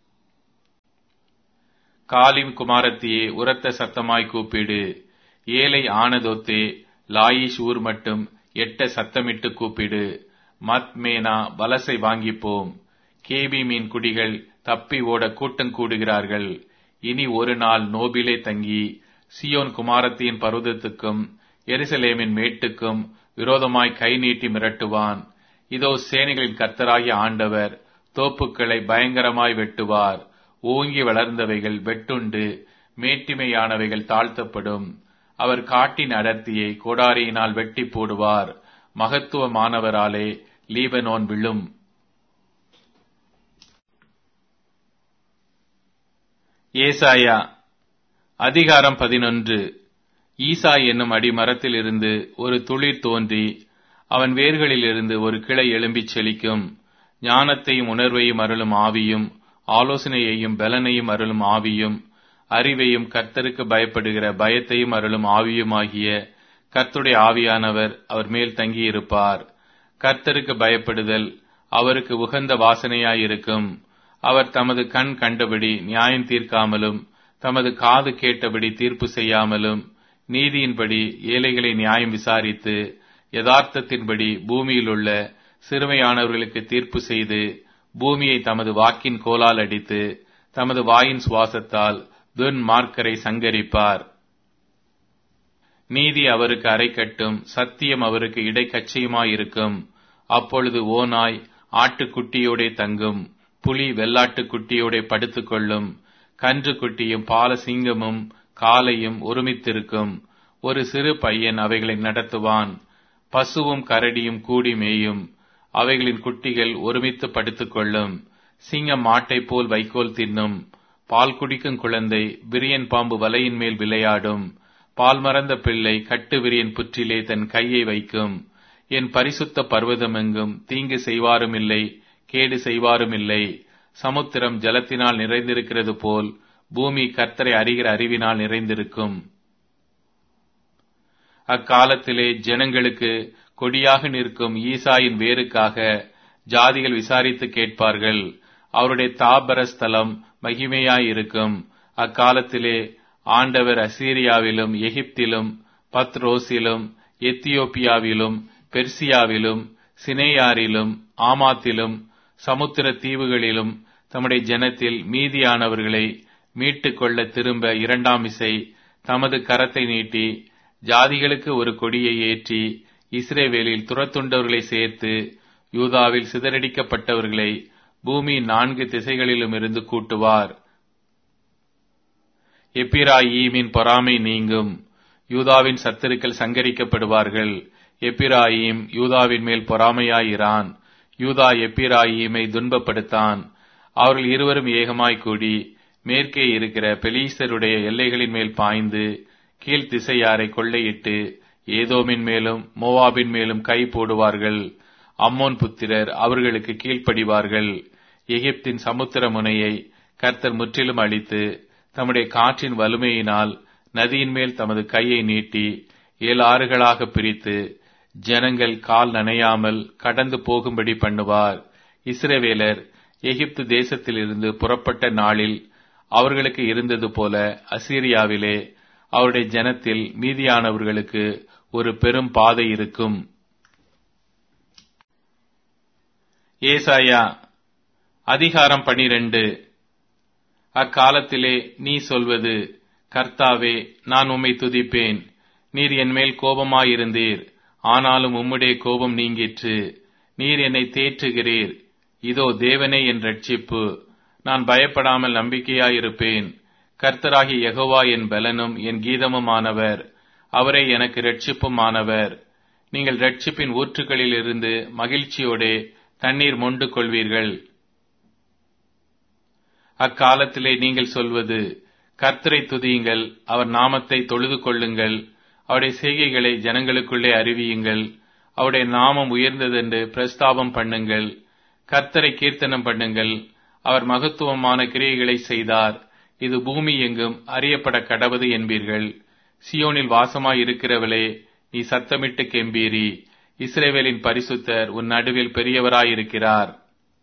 காலின் குமாரத்தியே, உரத்த சத்தமாய் கூப்பிடு. ஏழை ஆனதோத்தே, லாயிஷ் ஊர் மட்டும் எட்ட சத்தமிட்டு கூப்பிடு. மத்மேனா, வலசை வாங்கிப்போம். கேபிமின் குடிகள் தப்பி ஓட கூட்டம் கூடுகிறார்கள். இனி ஒரு நாள் நோபிலே தங்கி சியோன் குமாரத்தியின் பர்வதத்துக்கும் எருசலேமின் மேட்டுக்கும் விரோதமாய் கை நீட்டி மிரட்டுவான். இதோ சேனைகளின் கர்த்தராகிய ஆண்டவர் தோப்புக்களை பயங்கரமாய் வெட்டுவார். ஓங்கி வளர்ந்தவைகள் வெட்டுண்டு மேட்டிமையானவைகள் தாழ்த்தப்படும். அவர் காட்டின் அடர்த்தியை கோடாரியினால் வெட்டி போடுவார். மகத்துவமானவராலே லீபனோன் விழும். ஏசாயா அதிகாரம் பதினொன்று. ஈசா என்னும் அடிமரத்தில் இருந்து ஒரு துளிர் தோன்றி அவன் வேர்களிலிருந்து ஒரு கிளை எழும்பிச் செழிக்கும். ஞானத்தையும் உணர்வையும் அருளும் ஆவியும், ஆலோசனையையும் பலனையும் அருளும் ஆவியும், அறிவையும் கர்த்தருக்கு பயப்படுகிற பயத்தையும் அருளும் ஆவியுமாகிய கர்த்தருடைய ஆவியானவர் அவர் மேல் தங்கியிருப்பார். கர்த்தருக்கு பயப்படுதல் அவருக்கு உகந்த வாசனையாயிருக்கும். அவர் தமது கண் கண்டபடி நியாயம் தீர்க்காமலும் தமது காது கேட்டபடி தீர்ப்பு செய்யாமலும் நீதியின்படி ஏழைகளை நியாயம் விசாரித்து யதார்த்தத்தின்படி பூமியில் உள்ள சிறுமையானவர்களுக்கு தீர்ப்பு செய்து பூமியை தமது வாக்கின் கோலால் அடித்து தமது வாயின் சுவாசத்தால் துன்மார்க்கரை சங்கரிப்பார். நீதி அவருக்கு அரைக்கட்டும், சத்தியம் அவருக்கு இடைக்கச்சையுமாயிருக்கும். அப்பொழுது ஓநாய் ஆட்டுக்குட்டியோடே தங்கும், புலி வெள்ளாட்டுக்குட்டியோடே படுத்துக் கொள்ளும். கன்று குட்டியும் பால சிங்கமும் காளையும் ஒருமித்திருக்கும். ஒரு சிறு பையன் அவைகளை நடத்துவான். பசுவும் கரடியும் கூடி மேயும். அவைகளின் குட்டிகள் ஒருமித்து படுத்துக் கொள்ளும். சிங்கம் மாட்டைப் போல் வைக்கோல் தின்னும். பால் குடிக்கும் குழந்தை விரியன் பாம்பு வலையின் மேல் விளையாடும். பால் மறந்த பிள்ளை கட்டு விரியன் புற்றிலே தன் கையை வைக்கும். என் பரிசுத்த பர்வதமெங்கும் தீங்கு செய்வாரும் இல்லை, கேடு செய்வாரும் இல்லை. சமுத்திரம் ஜலத்தினால் நிறைந்திருக்கிறது போல் பூமி கர்த்தரை அறிகிற அறிவினால் நிறைந்திருக்கும். அக்காலத்திலே ஜனங்களுக்கு கொடியாக நிற்கும் ஈசாயின் வேருக்காக ஜாதிகள் விசாரித்து கேட்பார்கள். அவருடைய தாபர ஸ்தலம் மகிமையாயிருக்கும். அக்காலத்திலே ஆண்டவர் அசீரியாவிலும் எகிப்திலும் பத்ரோசிலும் எத்தியோப்பியாவிலும் பெர்சியாவிலும் சினேயாரிலும் ஆமாத்திலும் சமுத்திர தீவுகளிலும் தம்முடைய ஜனத்தில் மீதியானவர்களை மீட்டுக் கொள்ள திரும்ப இரண்டாம் இசை தமது கரத்தை நீட்டி ஜாதிகளுக்கு ஒரு கொடியை ஏற்றி இஸ்ரவேலில் துரத்துண்டவர்களை சேர்த்து யூதாவில் சிதறடிக்கப்பட்டவர்களை பூமியின் நான்கு திசைகளிலும் இருந்து கூட்டுவார். எப்பிராயீமின் பொறாமை நீங்கும். யூதாவின் சத்துருக்கள் சங்கரிக்கப்படுவார்கள். எப்பிராயீம் யூதாவின் மேல் பொறாமையாயிரான். யூதா எப்பிராயீமை துன்பப்படுத்தான். அவர்கள் இருவரும் ஏகமாய் கூடி மேற்கே இருக்கிற பெலீஸ்தருடைய எல்லைகளின் மேல் பாய்ந்து கீழ் திசையாரை கொள்ளையிட்டு ஏதோமின் மேலும் மோவாபின் மேலும் கை போடுவார்கள். அம்மோன் புத்திரர் அவர்களுக்கு கீழ்ப்படிவார்கள். எகிப்தின் சமுத்திர முனையை கர்த்தர் முற்றிலும் அழித்து தம்முடைய காற்றின் வலிமையினால் நதியின் மேல் தமது கையை நீட்டி ஏழு ஆறுகளாக பிரித்து ஜனங்கள் கால் நனையாமல் கடந்து போகும்படி பண்ணுவார். இஸ்ரவேலர் எகிப்து தேசத்திலிருந்து புறப்பட்ட நாளில் அவர்களுக்கு இருந்தது போல அசீரியாவிலே அவருடைய ஜனத்தில் மீதியானவர்களுக்கு ஒரு பெரும் பாதை இருக்கும். ஏசாயா அதிகாரம் பனிரெண்டு. அக்காலத்திலே நீ சொல்வது, கர்த்தாவே, நான் உம்மை துதிப்பேன். நீர் என்மேல் கோபமாயிருந்தீர், ஆனாலும் உம்முடைய கோபம் நீங்கிற்று. நீர் என்னை தேற்றுகிறீர். இதோ தேவனே என் இரட்சிப்பு. நான் பயப்படாமல் நம்பிக்கையாயிருப்பேன். கர்த்தராகிய யெகோவா என் பலனும் என் கீதமுமானவர். அவரே எனக்கு இரட்சிப்புமானவர். நீங்கள் இரட்சிப்பின் ஊற்றுகளில் இருந்து மகிழ்ச்சியோடே தண்ணீர் மொண்டு கொள்வீர்கள். அக்காலத்திலே நீங்கள் சொல்வது, கர்த்தரை துதியுங்கள், அவர் நாமத்தை தொழுது கொள்ளுங்கள். அவருடைய செய்கைகளை ஜனங்களுக்குள்ளே அறிவியுங்கள். அவருடைய நாமம் உயர்ந்ததென்று பிரஸ்தாபம் பண்ணுங்கள். கர்த்தரை கீர்த்தனம் பண்ணுங்கள். அவர் மகத்துவமான கிரியைகளை செய்தார். இது பூமி எங்கும் அறியப்பட கடவது என்பீர்கள். சியோனில் வாசமாயிருக்கிறவளே, நீ சத்தமிட்டு கெம்பீரி. இஸ்ரவேலின் பரிசுத்தர் உன் நடுவில் பெரியவராயிருக்கிறார்.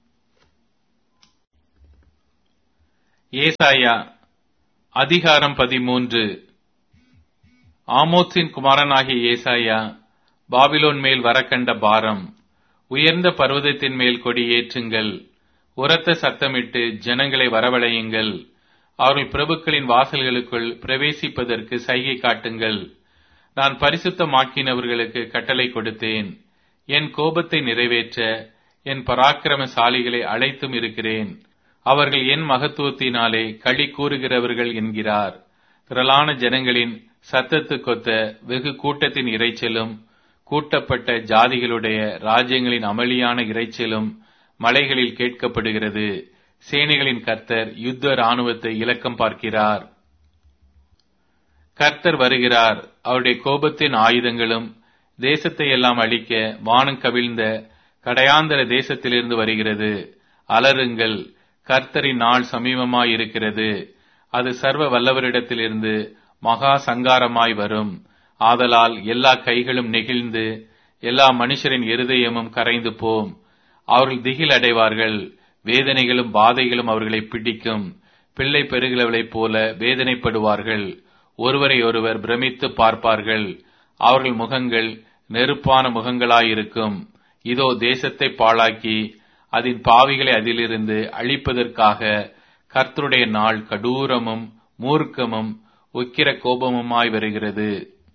ஏசாயா அதிகாரம் பதிமூன்று. ஆமோத்சின் குமாரனாகிய ஏசாயா பாபிலோன் மேல் வரக்கண்ட பாரம். உயர்ந்த பர்வதத்தின் மேல் கொடி ஏற்றுங்கள், உரத்த சத்தமிட்டு ஜனங்களை வரவழையுங்கள். அவர்கள் பிரபுக்களின் வாசல்களுக்குள் பிரவேசிப்பதற்கு சைகை காட்டுங்கள். நான் பரிசுத்தமாக்கினவர்களுக்கு கட்டளை கொடுத்தேன். என் கோபத்தை நிறைவேற்ற என் பராக்கிரமசாலிகளை அழைத்தும் இருக்கிறேன். அவர்கள் என் மகத்துவத்தினாலே களி கூறுகிறவர்கள் என்கிறார். திரளான ஜனங்களின் சத்தத்துக்கொத்த வெகு கூட்டத்தின் இரைச்சலும், கூட்டப்பட்ட ஜாதிகளுடைய ராஜ்யங்களின் அமளியான இரைச்சலும் மலைகளில் கேட்கப்படுகிறது. சேனைகளின் கர்த்தர் யுத்த இராணுவத்தை இலக்கம் பார்க்கிறார். கர்த்தர் வருகிறார். அவருடைய கோபத்தின் ஆயுதங்களும் தேசத்தை எல்லாம் அழிக்க வானம் கவிழ்ந்த கடையாந்தர தேசத்திலிருந்து வருகிறது. அலறுங்கள், கர்த்தரின் நாள் சமீபமாயிருக்கிறது. அது சர்வ வல்லவரிடத்திலிருந்து மகா சங்காரமாய் வரும். ஆதலால் எல்லா கைகளும் நெகிழ்ந்து எல்லா மனுஷரின் இருதயமும் கரைந்து போம். அவர்கள் திகில் அடைவார்கள். வேதனைகளும் பாதைகளும் அவர்களை பிடிக்கும். பிள்ளை பெறுகிறவளைப் போல வேதனைப்படுவார்கள். ஒருவரை ஒருவர் பிரமித்து பார்ப்பார்கள். அவர்கள் முகங்கள் நெருப்பான முகங்களாயிருக்கும். இதோ தேசத்தை பாழாக்கி அதன் பாவிகளை அதிலிருந்து அழிப்பதற்காக கர்த்தருடைய நாள் கடூரமும் மூர்க்கமும் உக்கிர கோபமுமாய் வருகிறது.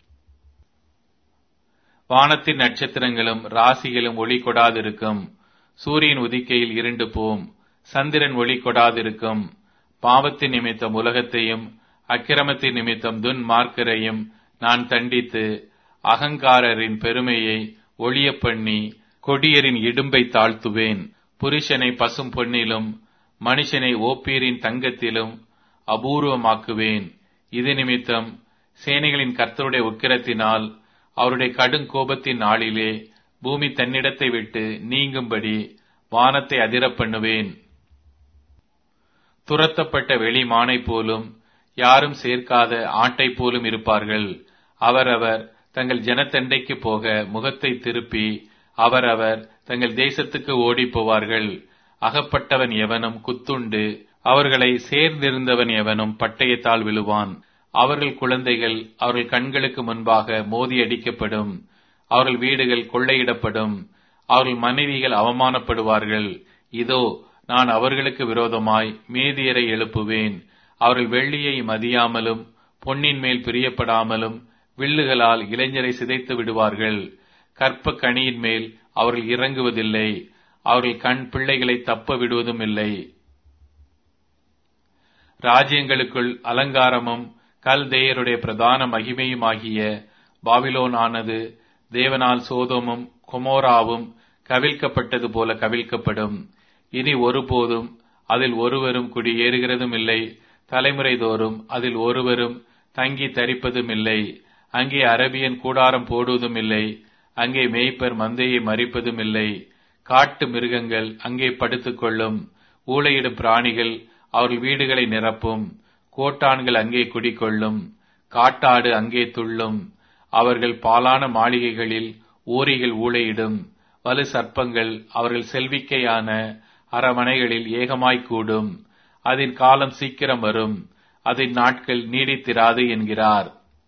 வானத்தின் நட்சத்திரங்களும் ராசிகளும் ஒளி கொடாதிருக்கும். சூரியன் உதிக்கையில் இருண்டு போம். சந்திரன் ஒளி கொடாதிருக்கும். பாவத்தின் நிமித்தம் உலகத்தையும் அக்கிரமத்தின் நிமித்தம் துன்மார்க்கரையும் நான் தண்டித்து அகங்காரரின் பெருமையை ஒளிய பண்ணி கொடியரின் இடும்பை தாழ்த்துவேன். புருஷனை பசும் பொன்னிலும் மனுஷனை ஓப்பீரின் தங்கத்திலும் அபூர்வமாக்குவேன். இது நிமித்தம் சேனைகளின் கர்த்தருடைய உக்கிரத்தினால் அவருடைய கடும் கோபத்தின் நாளிலே பூமி தன்னிடத்தை விட்டு நீங்கும்படி வானத்தை அதிரப் பண்ணுவேன். துரத்தப்பட்ட வெளி மானை போலும் யாரும் சேர்க்காத ஆட்டை போலும் இருப்பார்கள். அவரவர் தங்கள் ஜனத்தண்டைக்கு போக முகத்தை திருப்பி அவரவர் தங்கள் தேசத்துக்கு ஓடி போவார்கள். அகப்பட்டவன் எவனும் குத்துண்டு அவர்களை சேர்ந்திருந்தவன் எவனும் பட்டயத்தால் விழுவான். அவர்கள் குழந்தைகள் அவர்கள் கண்களுக்கு முன்பாக மோதியடிக்கப்படும். அவர்கள் வீடுகள் கொள்ளையிடப்படும். அவர்கள் மனைவிகள் அவமானப்படுவார்கள். இதோ நான் அவர்களுக்கு விரோதமாய் மேதியரை எழுப்புவேன். அவர்கள் வெள்ளியை மதியாமலும் பொன்னின் மேல் பிரியப்படாமலும் வில்லுகளால் இளைஞரை சிதைத்து விடுவார்கள். கற்ப கனியின் மேல் அவர்கள் இறங்குவதில்லை. அவர்கள் கண் பிள்ளைகளை தப்ப விடுவதும் இல்லை. ராஜ்யங்களுக்குள் அலங்காரமும் கல்தேயருடைய பிரதான மகிமையுமாகிய பாபிலோன் ஆனது தேவனால் சோதோமும் கொமோராவும் கவிழ்க்கப்பட்டது போல கவிழ்க்கப்படும். இனி ஒருபோதும் அதில் ஒருவரும் குடியேறுகிறதும் இல்லை. தலைமுறை தோறும் அதில் ஒருவரும் தங்கி தரிப்பதும் இல்லை. அங்கே அரபியன் கூடாரம் போடுவதும் இல்லை. அங்கே மேய்ப்பர் மந்தையை மறிப்பதும் இல்லை. காட்டு மிருகங்கள் அங்கே படுத்துக் கொள்ளும். ஊளையிடும் பிராணிகள் அவர்கள் வீடுகளை நிரப்பும். கோட்டான்கள் அங்கே குடிக்கொள்ளும். காட்டாடு அங்கே துள்ளும். அவர்கள் பாலான மாளிகைகளில் ஊரிகள் ஊளையிடும். வலு சர்ப்பங்கள் அவர்கள் செல்விக்கையான அரமனைகளில் ஏகமாய்க் கூடும். அதன் காலம் சீக்கிரம் வரும். அதன் நாட்கள் நீடித்திராது என்கிறார்.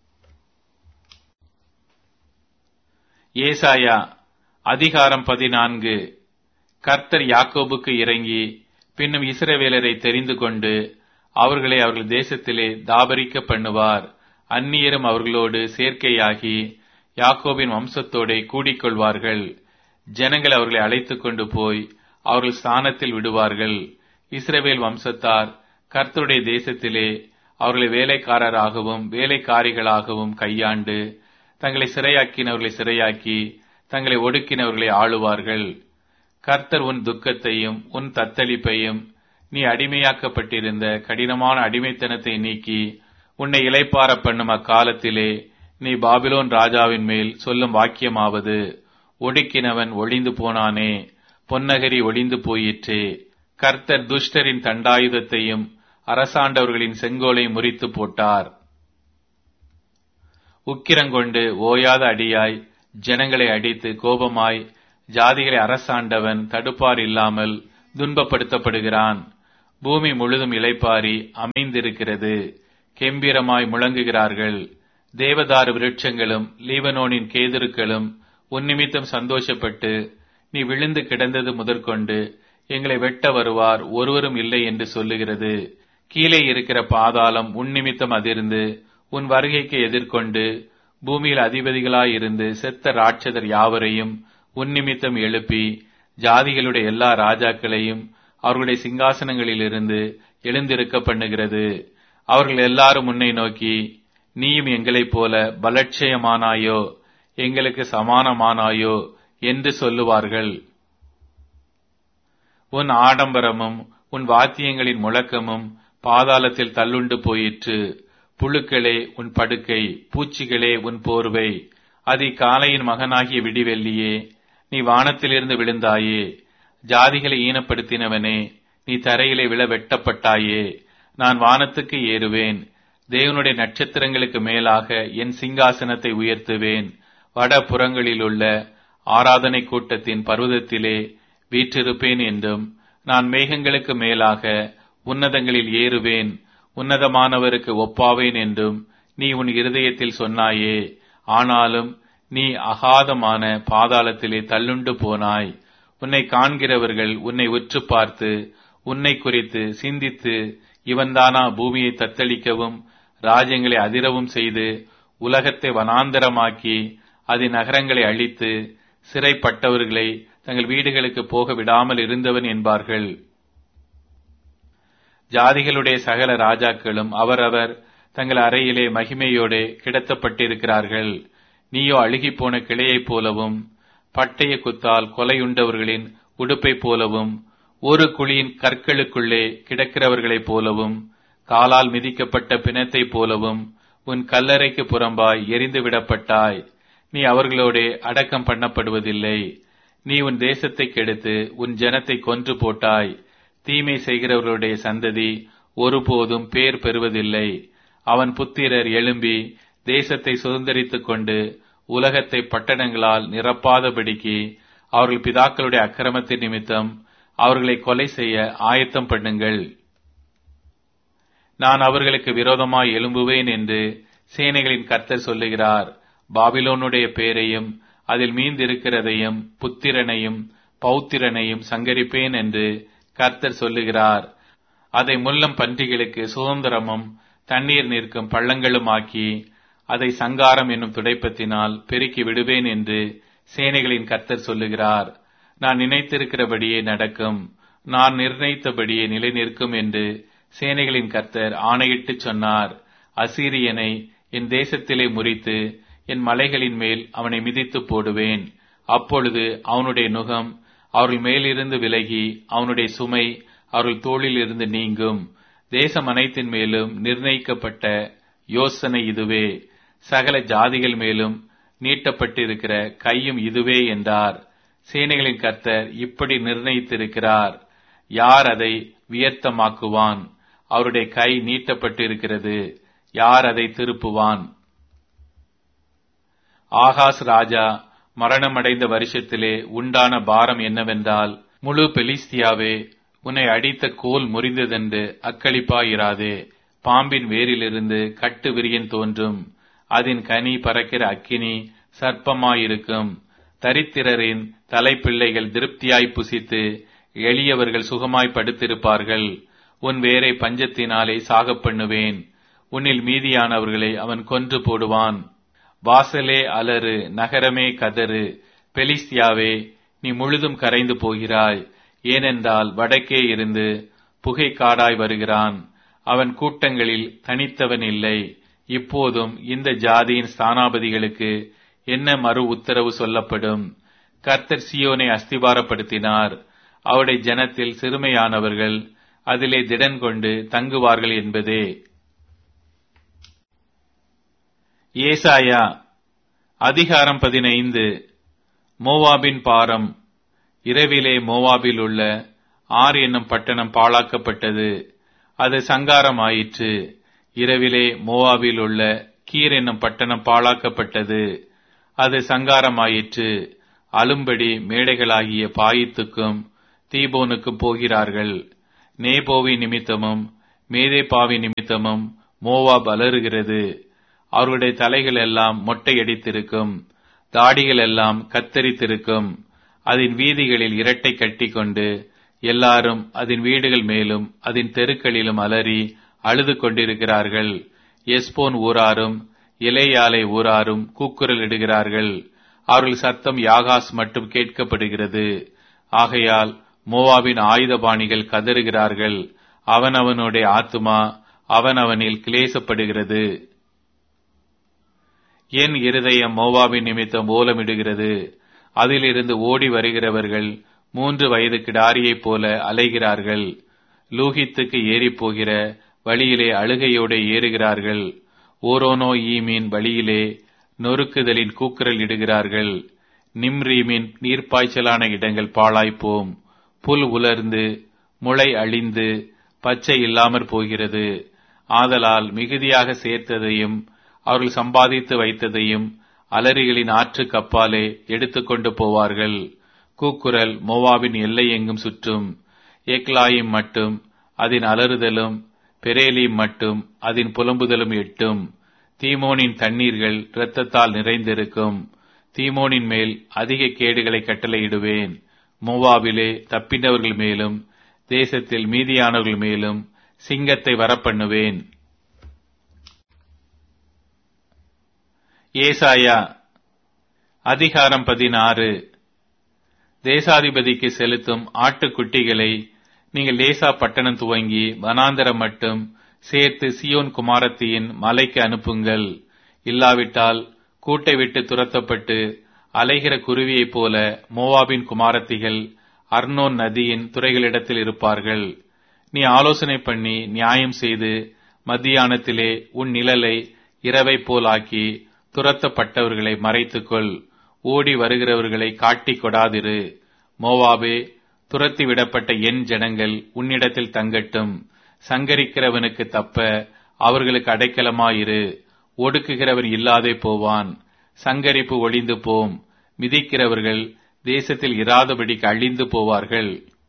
ஏசாயா அதிகாரம் பதினான்கு. கர்த்தர் யாக்கோபுக்கு இறங்கி பின்னும் இஸ்ரவேலரை தெரிந்து கொண்டு அவர்களை அவர்கள் தேசத்திலே தாபரிக்க பண்ணுவார். அந்நியரும் அவர்களோடு சேர்க்கையாகி யாக்கோபின் வம்சத்தோடே கூடிக்கொள்வார்கள். ஜனங்கள் அவர்களை அழைத்துக் கொண்டு போய் அவர்கள் ஸ்தானத்தில் விடுவார்கள். இஸ்ரவேல் வம்சத்தார் கர்த்தருடைய தேசத்திலே அவர்களை வேலைக்காரராகவும் வேலைக்காரிகளாகவும் கையாண்டு தங்களை சிறையாக்கினவர்களை சிறையாக்கி தங்களை ஒடுக்கினவர்களை ஆளுவார்கள். கர்த்தர் உன் துக்கத்தையும் உன் தத்தளிப்பையும் நீ அடிமையாக்கப்பட்டிருந்த கடினமான அடிமைத்தனத்தை நீக்கி உன்னை இளைப்பார பண்ணும் அக்காலத்திலே நீ பாபிலோன் ராஜாவின் மேல் சொல்லும் வாக்கியமாவது, ஒடுக்கினவன் ஒளிந்து போனானே, பொன்னகரி ஒளிந்து போயிற்றே. கர்த்தர் துஷ்டரின் தண்டாயுதத்தையும் அரசாண்டவர்களின் செங்கோலை முறித்து போட்டார். உக்கிரங்கொண்டு ஓயாத அடியாய் ஜனங்களை அடித்து கோபமாய் ஜாதிகளை அரசாண்டவன் தடுப்பார் இல்லாமல் துன்பப்படுத்தப்படுகிறான். பூமி முழுதும் இளைப்பாரி அமைந்திருக்கிறது. கெம்பீரமாய் முழங்குகிறார்கள். தேவதாரு விருட்சங்களும் லீபனோனின் கேதுருக்களும் உன்னிமித்தம் சந்தோஷப்பட்டு, நீ விழுந்து கிடந்தது முதற்கொண்டு எங்களை வெட்ட வருவார் ஒருவரும் இல்லை என்று சொல்லுகிறது. கீழே இருக்கிற பாதாளம் உன்னிமித்தம் அதிர்ந்து உன் வருகைக்கு எதிர்கொண்டு பூமியில் அதிபதிகளாயிருந்து செத்த ராட்சதர் யாவரையும் உன்னிமித்தம் எழுப்பி ஜாதிகளுடைய எல்லா ராஜாக்களையும் அவர்களுடைய சிங்காசனங்களிலிருந்து எழுந்திருக்க பண்ணுகிறது. அவர்கள் எல்லாரும் உன்னை நோக்கி, நீயும் எங்களைப் போல பலட்சயமானாயோ, எங்களுக்கு சமானமானாயோ என்று சொல்லுவார்கள். உன் ஆடம்பரமும் உன் வாத்தியங்களின் முழக்கமும் பாதாளத்தில் தள்ளுண்டு போயிற்று. புழுக்களே உன் படுக்கை, பூச்சிகளே உன் போர்வை. அதிகாலையின் மகனாகிய விடிவெள்ளியே, நீ வானத்திலிருந்து விழுந்தாயே. ஜாதிகளை ஈனப்படுத்தினவனே, நீ தரையிலே விழ வெட்டப்பட்டாயே. நான் வானத்துக்கு ஏறுவேன், தேவனுடைய நட்சத்திரங்களுக்கு மேலாக என் சிங்காசனத்தை உயர்த்துவேன். வட புறங்களிலுள்ள ஆராதனை கூட்டத்தின் பர்வதத்திலே வீற்றிருப்பேன் என்றும், நான் மேகங்களுக்கு மேலாக உன்னதங்களில் ஏறுவேன், உன்னதமானவருக்கு ஒப்பாவேன் என்றும் நீ உன் இருதயத்தில் சொன்னாயே. ஆனாலும் நீ அகாதமான பாதாளத்திலே தள்ளுண்டு போனாய். உன்னை காண்கிறவர்கள் உன்னை உற்று பார்த்து உன்னை குறித்து சிந்தித்து, இவன்தானா பூமியை தத்தளிக்கவும் ராஜ்யங்களை அதிரவும் செய்து உலகத்தை வனாந்தரமாக்கி அதன் நகரங்களை அழித்து சிறைப்பட்டவர்களை தங்கள் வீடுகளுக்கு போக விடாமல் இருந்தவன் என்பார்கள். ஜாதிகளுடைய சகல ராஜாக்களும் அவரவர் தங்கள் அறையிலே மகிமையோடு கிடத்தப்பட்டிருக்கிறார்கள். நீயோ அழுகிப்போன கிளையைப் போலவும் பட்டய குத்தால் கொலையுண்டவர்களின் உடுப்பைப் போலவும் ஒரு குழியின் கற்களுக்குள்ளே கிடக்கிறவர்களைப் போலவும் காலால் மிதிக்கப்பட்ட பிணத்தைப் போலவும் உன் கல்லறைக்கு புறம்பாய் எரிந்து விடப்பட்டாய். நீ அவர்களோடே அடக்கம் பண்ணப்படுவதில்லை. நீ உன் தேசத்தை கெடுத்து உன் ஜனத்தை கொன்று போட்டாய். தீமை செய்கிறவர்களுடைய சந்ததி ஒருபோதும் பேர் பெறுவதில்லை. அவன் புத்திரர் எழும்பி தேசத்தை சுதந்தரித்துக் கொண்டு உலகத்தை பட்டணங்களால் நிரப்பாதபடிக்கு அவர்கள் பிதாக்களுடைய அக்கிரமத்தின் நிமித்தம் அவர்களை கொலை செய்ய ஆயத்தம் பண்ணுங்கள். நான் அவர்களுக்கு விரோதமாய் எழும்புவேன் என்று சேனைகளின் கர்த்தர் சொல்லுகிறார். பாபிலோனுடைய பேரையும் அதில் மீந்திருக்கிறதையும் புத்திரனையும் பௌத்திரனையும் சங்கரிப்பேன் என்று கர்த்தர் சொல்லுகிறார். அதை முள்ளம் பன்றிகளுக்கு சுதந்திரமும் தண்ணீர் நிற்கும் பள்ளங்களும் ஆக்கி அதை சங்காரம் என்னும் துடைப்பத்தினால் பெருக்கி விடுவேன் என்று சேனைகளின் கர்த்தர் சொல்லுகிறார். நான் நினைத்திருக்கிறபடியே நடக்கும், நான் நிர்ணயித்தபடியே நிலை நிற்கும் என்று சேனைகளின் கர்த்தர் ஆணையிட்டு சொன்னார். அசீரியனை என் தேசத்திலே முறித்து என் மலைகளின் மேல் அவனை மிதித்து போடுவேன். அப்பொழுது அவனுடைய நுகம் அவர்கள் மேலிருந்து விலகி அவனுடைய சுமை அவர்கள் தோளில் இருந்து நீங்கும். தேசம் அனைத்தின் மேலும் நிர்ணயிக்கப்பட்ட யோசனை இதுவே, சகல ஜாதிகள் மேலும் நீட்டப்பட்டிருக்கிற கையும் இதுவே என்றார். சேனைகளின் கர்த்தர் இப்படி நிர்ணயித்திருக்கிறார். யார் அதை வியர்த்தமாக்குவான்? அவருடைய கை நீட்டப்பட்டிருக்கிறது, யார் அதை திருப்புவான்? ஆகாஸ் ராஜா மரணமடைந்த வருஷத்திலே உண்டான பாரம் என்னவென்றால், முழு பெலிஸ்தியாவே, உன்னை அடித்த கோல் முறிந்ததென்று அக்களிப்பாயிராதே. பாம்பின் வேரிலிருந்து கட்டு விரியன் தோன்றும், அதன் கனி பறக்கிற அக்கினி சர்ப்பமாயிருக்கும். தரித்திரரின் தலைப்பிள்ளைகள் திருப்தியாய் புசித்து எளியவர்கள் சுகமாய் படுத்திருப்பார்கள். உன் வேரை பஞ்சத்தினாலே சாகப் பண்ணுவேன், உன்னில் மீதியானவர்களை அவன் கொன்று போடுவான். வாசலே அலறு, நகரமே கதறு, பெலிஸ்தியாவே நீ முழுதும் கரைந்து போகிறாய். ஏனென்றால் வடக்கே இருந்து புகை காடாய் வருகிறான், அவன் கூட்டங்களில் தனித்தவன் இல்லை. இப்போதும் இந்த ஜாதியின் ஸ்தானாபதிகளுக்கு என்ன மறு உத்தரவு சொல்லப்படும்? கர்த்தர் சீயோனை அஸ்திபாரப்படுத்தினார், அவருடைய ஜனத்தில் சிறுமையானவர்கள் அதிலே திடன் கொண்டு தங்குவார்கள் என்பதே. ஏசாயா அதிகாரம் பதினைந்து. மோவாபின் பாரம். இரவிலே மோவாபில் உள்ள ஆர் என்னும் பட்டணம் பாழாக்கப்பட்டது, அது சங்காரம் ஆயிற்று. இரவிலே மோவாபில் உள்ள கீர் என்னும் பட்டணம் பாழாக்கப்பட்டது, அது சங்காரமாயிற்று. அலும்படி மேடைகளாகிய பாயித்துக்கும் தீபோனுக்கும் போகிறார்கள். நேபோவி நிமித்தமும் மேதேபாவி நிமித்தமும் மோவாப் அலறுகிறது. அவர்களுடைய தலைகள் எல்லாம் மொட்டையடித்திருக்கும், தாடிகள் எல்லாம் கத்தரித்திருக்கும். அதன் வீதிகளில் இரட்டை கட்டி கொண்டு எல்லாரும் அதன் வீடுகள் மேலும் அதன் தெருக்களிலும் அலறி அழுது கொண்டிருக்கிறார்கள். எஸ்போன் ஊராரும் இலேயாலை ஊராரும் கூக்குரல் இடுகிறார்கள். அவர்கள் சத்தம் யாகாஸ் மட்டும் கேட்கப்படுகிறது. ஆகையால் மோவாபின் ஆயுதபாணிகள் கதறுகிறார்கள். அவனவனுடைய ஆத்துமா அவனவனில் கிளேசப்படுகிறது. என் இருதயம் மோவாபின் நிமித்தம் ஓலமிடுகிறது. அதிலிருந்து ஓடி வருகிறவர்கள் மூன்று வயது கிடாரியைப் போல அலைகிறார்கள். லூகித்துக்கு ஏறி போகிற வழியிலே அழுகையோடு ஏறுகிறார்கள். ஓரோனோ ஈமின் வழியிலே நொறுக்குதலின் கூக்குரல் இடுகிறார்கள். நிம்ரீமின் நீர்ப்பாய்ச்சலான இடங்கள் பாழாய்ப்போம். புல் உலர்ந்து முளை அழிந்து பச்சை இல்லாமற் போகிறது. ஆதலால் மிகுதியாக சேர்த்ததையும் அவர்கள் சம்பாதித்து வைத்ததையும் அலரிகளின் ஆற்று கப்பாலே எடுத்துக்கொண்டு போவார்கள். கூக்குரல் மோவாபின் எல்லை எங்கும் சுற்றும். ஏக்லாயும் மட்டும் அதன் அலறுதலும் பெரேலீம் மட்டும் அதன் புலம்புதலும் எட்டும். தீமோனின் தண்ணீர்கள் இரத்தத்தால் நிறைந்திருக்கும். தீமோனின் மேல் அதிக கேடுகளை கட்டளையிடுவேன். மோவாபிலே தப்பினவர்கள் மேலும் தேசத்தில் மீதியானவர்கள் மேலும் சிங்கத்தை வரப்பண்ணுவேன். ஏசாயா அதிகாரம் பதினாறு. தேசாதிபதிக்கு செலுத்தும் ஆட்டுக்குட்டிகளை நீங்கள் லேசா பட்டணம் துவங்கி வனாந்தரம் மட்டும் சேர்த்து சியோன் குமாரத்தியின் மலைக்கு அனுப்புங்கள். இல்லாவிட்டால் கூட்டை விட்டு துரத்தப்பட்டு அலைகிற குருவியைப் போல மோவாபின் குமாரத்திகள் அர்னோன் நதியின் துறைகளிடத்தில் இருப்பார்கள். நீ ஆலோசனை பண்ணி நியாயம் செய்து மத்தியானத்திலே உன் நிழலை இரவை போலாக்கி துரத்தப்பட்டவர்களை மறைத்துக்கொள். ஓடி வருகிறவர்களை காட்டிக் கொடாதிரு. மோவாபே, துரத்தி விடப்பட்ட என் ஜனங்கள் உன்னிடத்தில் தங்கட்டும். சங்கரிக்கிறவனுக்கு தப்ப அவர்களுக்கு அடைக்கலமாயிரு. ஒடுக்குகிறவன் இல்லாதே போவான். சங்கரிப்பு ஒளிந்து போம். மிதிக்கிறவர்கள் தேசத்தில் இராதபடிக்கு அழிந்து போவார்கள்.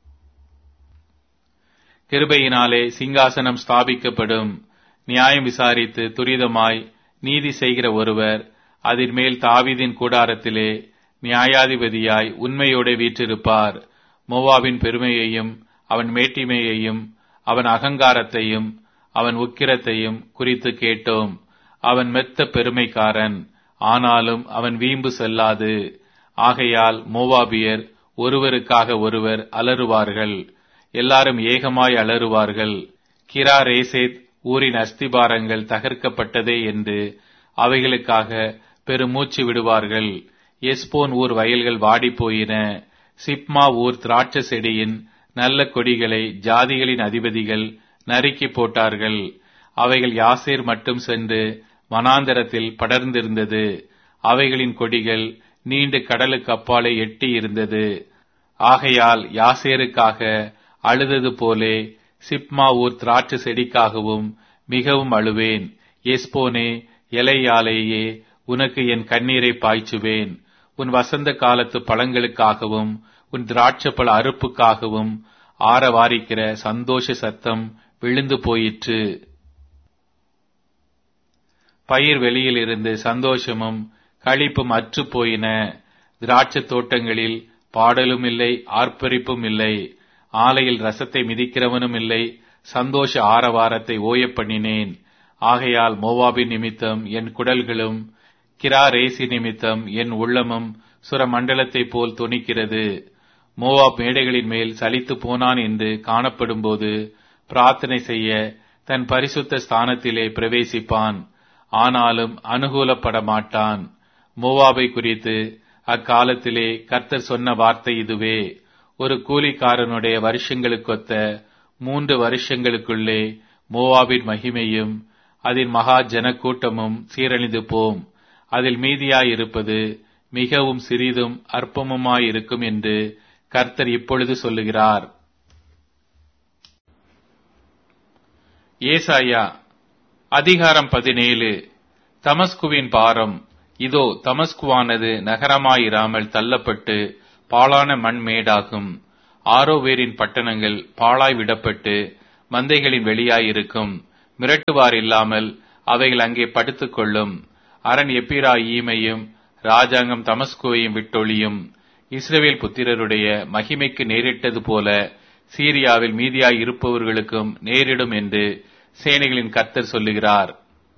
கிருபையினாலே சிங்காசனம் ஸ்தாபிக்கப்படும். நியாயம் விசாரித்து துரிதமாய் நீதி செய்கிற ஒருவர் அதன் மேல் தாவீதின் கூடாரத்திலே நியாயாதிபதியாய் உண்மையோடு வீற்றிருப்பார். மோவாபின் பெருமையையும் அவன் மேட்டிமையையும் அவன் அகங்காரத்தையும் அவன் உக்கிரத்தையும் குறித்து கேட்டோம். அவன் மெத்த பெருமைக்காரன், ஆனாலும் அவன் வீம்பு செல்லாது. ஆகையால் மோவாபியர் ஒருவருக்காக ஒருவர் அலறுவார்கள். எல்லாரும் ஏகமாய் அலறுவார்கள். கிரா ரேசேத் ஊரின் அஸ்திபாரங்கள் தகர்க்கப்பட்டதே என்று அவைகளுக்காக பெருமூச்சு விடுவார்கள். எஸ்போன் ஊர் வயல்கள் வாடிப்போயின. சிப்மா ஊர் திராட்சை செடியின் நல்ல கொடிகளை ஜாதிகளின் அதிபதிகள் நறுக்கி போட்டார்கள். அவைகள் யாசேர் மட்டும் சென்று வனாந்தரத்தில் படர்ந்திருந்தது. அவைகளின் கொடிகள் நீண்டு கடலுக்கு அப்பாலே எட்டி இருந்தது. ஆகையால் யாசேருக்காக அழுதது போலே சிப்மா ஊர் திராட்சை செடிக்காகவும் மிகவும் அழுவேன். எஸ்போனே, எலையாலேயே உனக்கு என் கண்ணீரை பாய்ச்சுவேன். உன் வசந்த காலத்து பழங்களுக்காகவும் உன் திராட்சப்பழ அறுப்புக்காகவும் ஆரவாரிக்கிற சந்தோஷ சத்தம் விழுந்து போயிற்று. பயிர் வெளியில் இருந்து சந்தோஷமும் களிப்பும் அற்று போயின. திராட்சை தோட்டங்களில் பாடலும் இல்லை, ஆர்ப்பரிப்பும் இல்லை. ஆலையில் ரசத்தை மிதிக்கிறவனும் இல்லை. சந்தோஷ ஆரவாரத்தை ஓய பண்ணினேன். ஆகையால் மோவாபின் நிமித்தம் என் குடல்களும் கிரா ரேசி நிமித்தம் என் உள்ளமும் சுரமண்டலத்தை போல் தொனிக்கிறது. மோவாப் மேடைகளின் மேல் சலித்து போனான் என்று காணப்படும் போது பிரார்த்தனை செய்ய தன் பரிசுத்த ஸ்தானத்திலே பிரவேசிப்பான். ஆனாலும் அனுகூலப்பட மாட்டான். மோவாபை குறித்து அக்காலத்திலே கர்த்தர் சொன்ன வார்த்தை இதுவே: ஒரு கூலிக்காரனுடைய வருஷங்களுக்கொத்த மூன்று வருஷங்களுக்குள்ளே மோவாபின் மகிமையும் அதன் மகா ஜனக்கூட்டமும் சீரழிந்து போம். அதில் மீதியாயிருப்பது மிகவும் சிறிதும் அற்பமுமாயிருக்கும் என்று கர்த்தர் இப்பொழுது சொல்லுகிறார். ஏசாயா அதிகாரம் பதினேழு. தமஸ்குவின் பாரம் இதோ தமஸ்குவானது நகரமாயிராமல் தள்ளப்பட்டு பாழான மண்மேடாகும். ஆரோவேரின் பட்டணங்கள் பாழாய் விடப்பட்டு மந்தைகளின் வெளியாயிருக்கும். மிரட்டுவார் இல்லாமல் அவைகள் அங்கே படுத்துக் கொள்ளும். அரண் எப்பிராயீமையும் ராஜாங்கம் தமஸ்குவையும் விட்டொழியும். இஸ்ரவேல் புத்திரருடைய மகிமைக்கு நேரிட்டது போல சீரியாவில் மீதியாய் இருப்பவர்களுக்கும் நேரிடும் என்று சேனைகளின் கர்த்தர் சொல்லுகிறார்.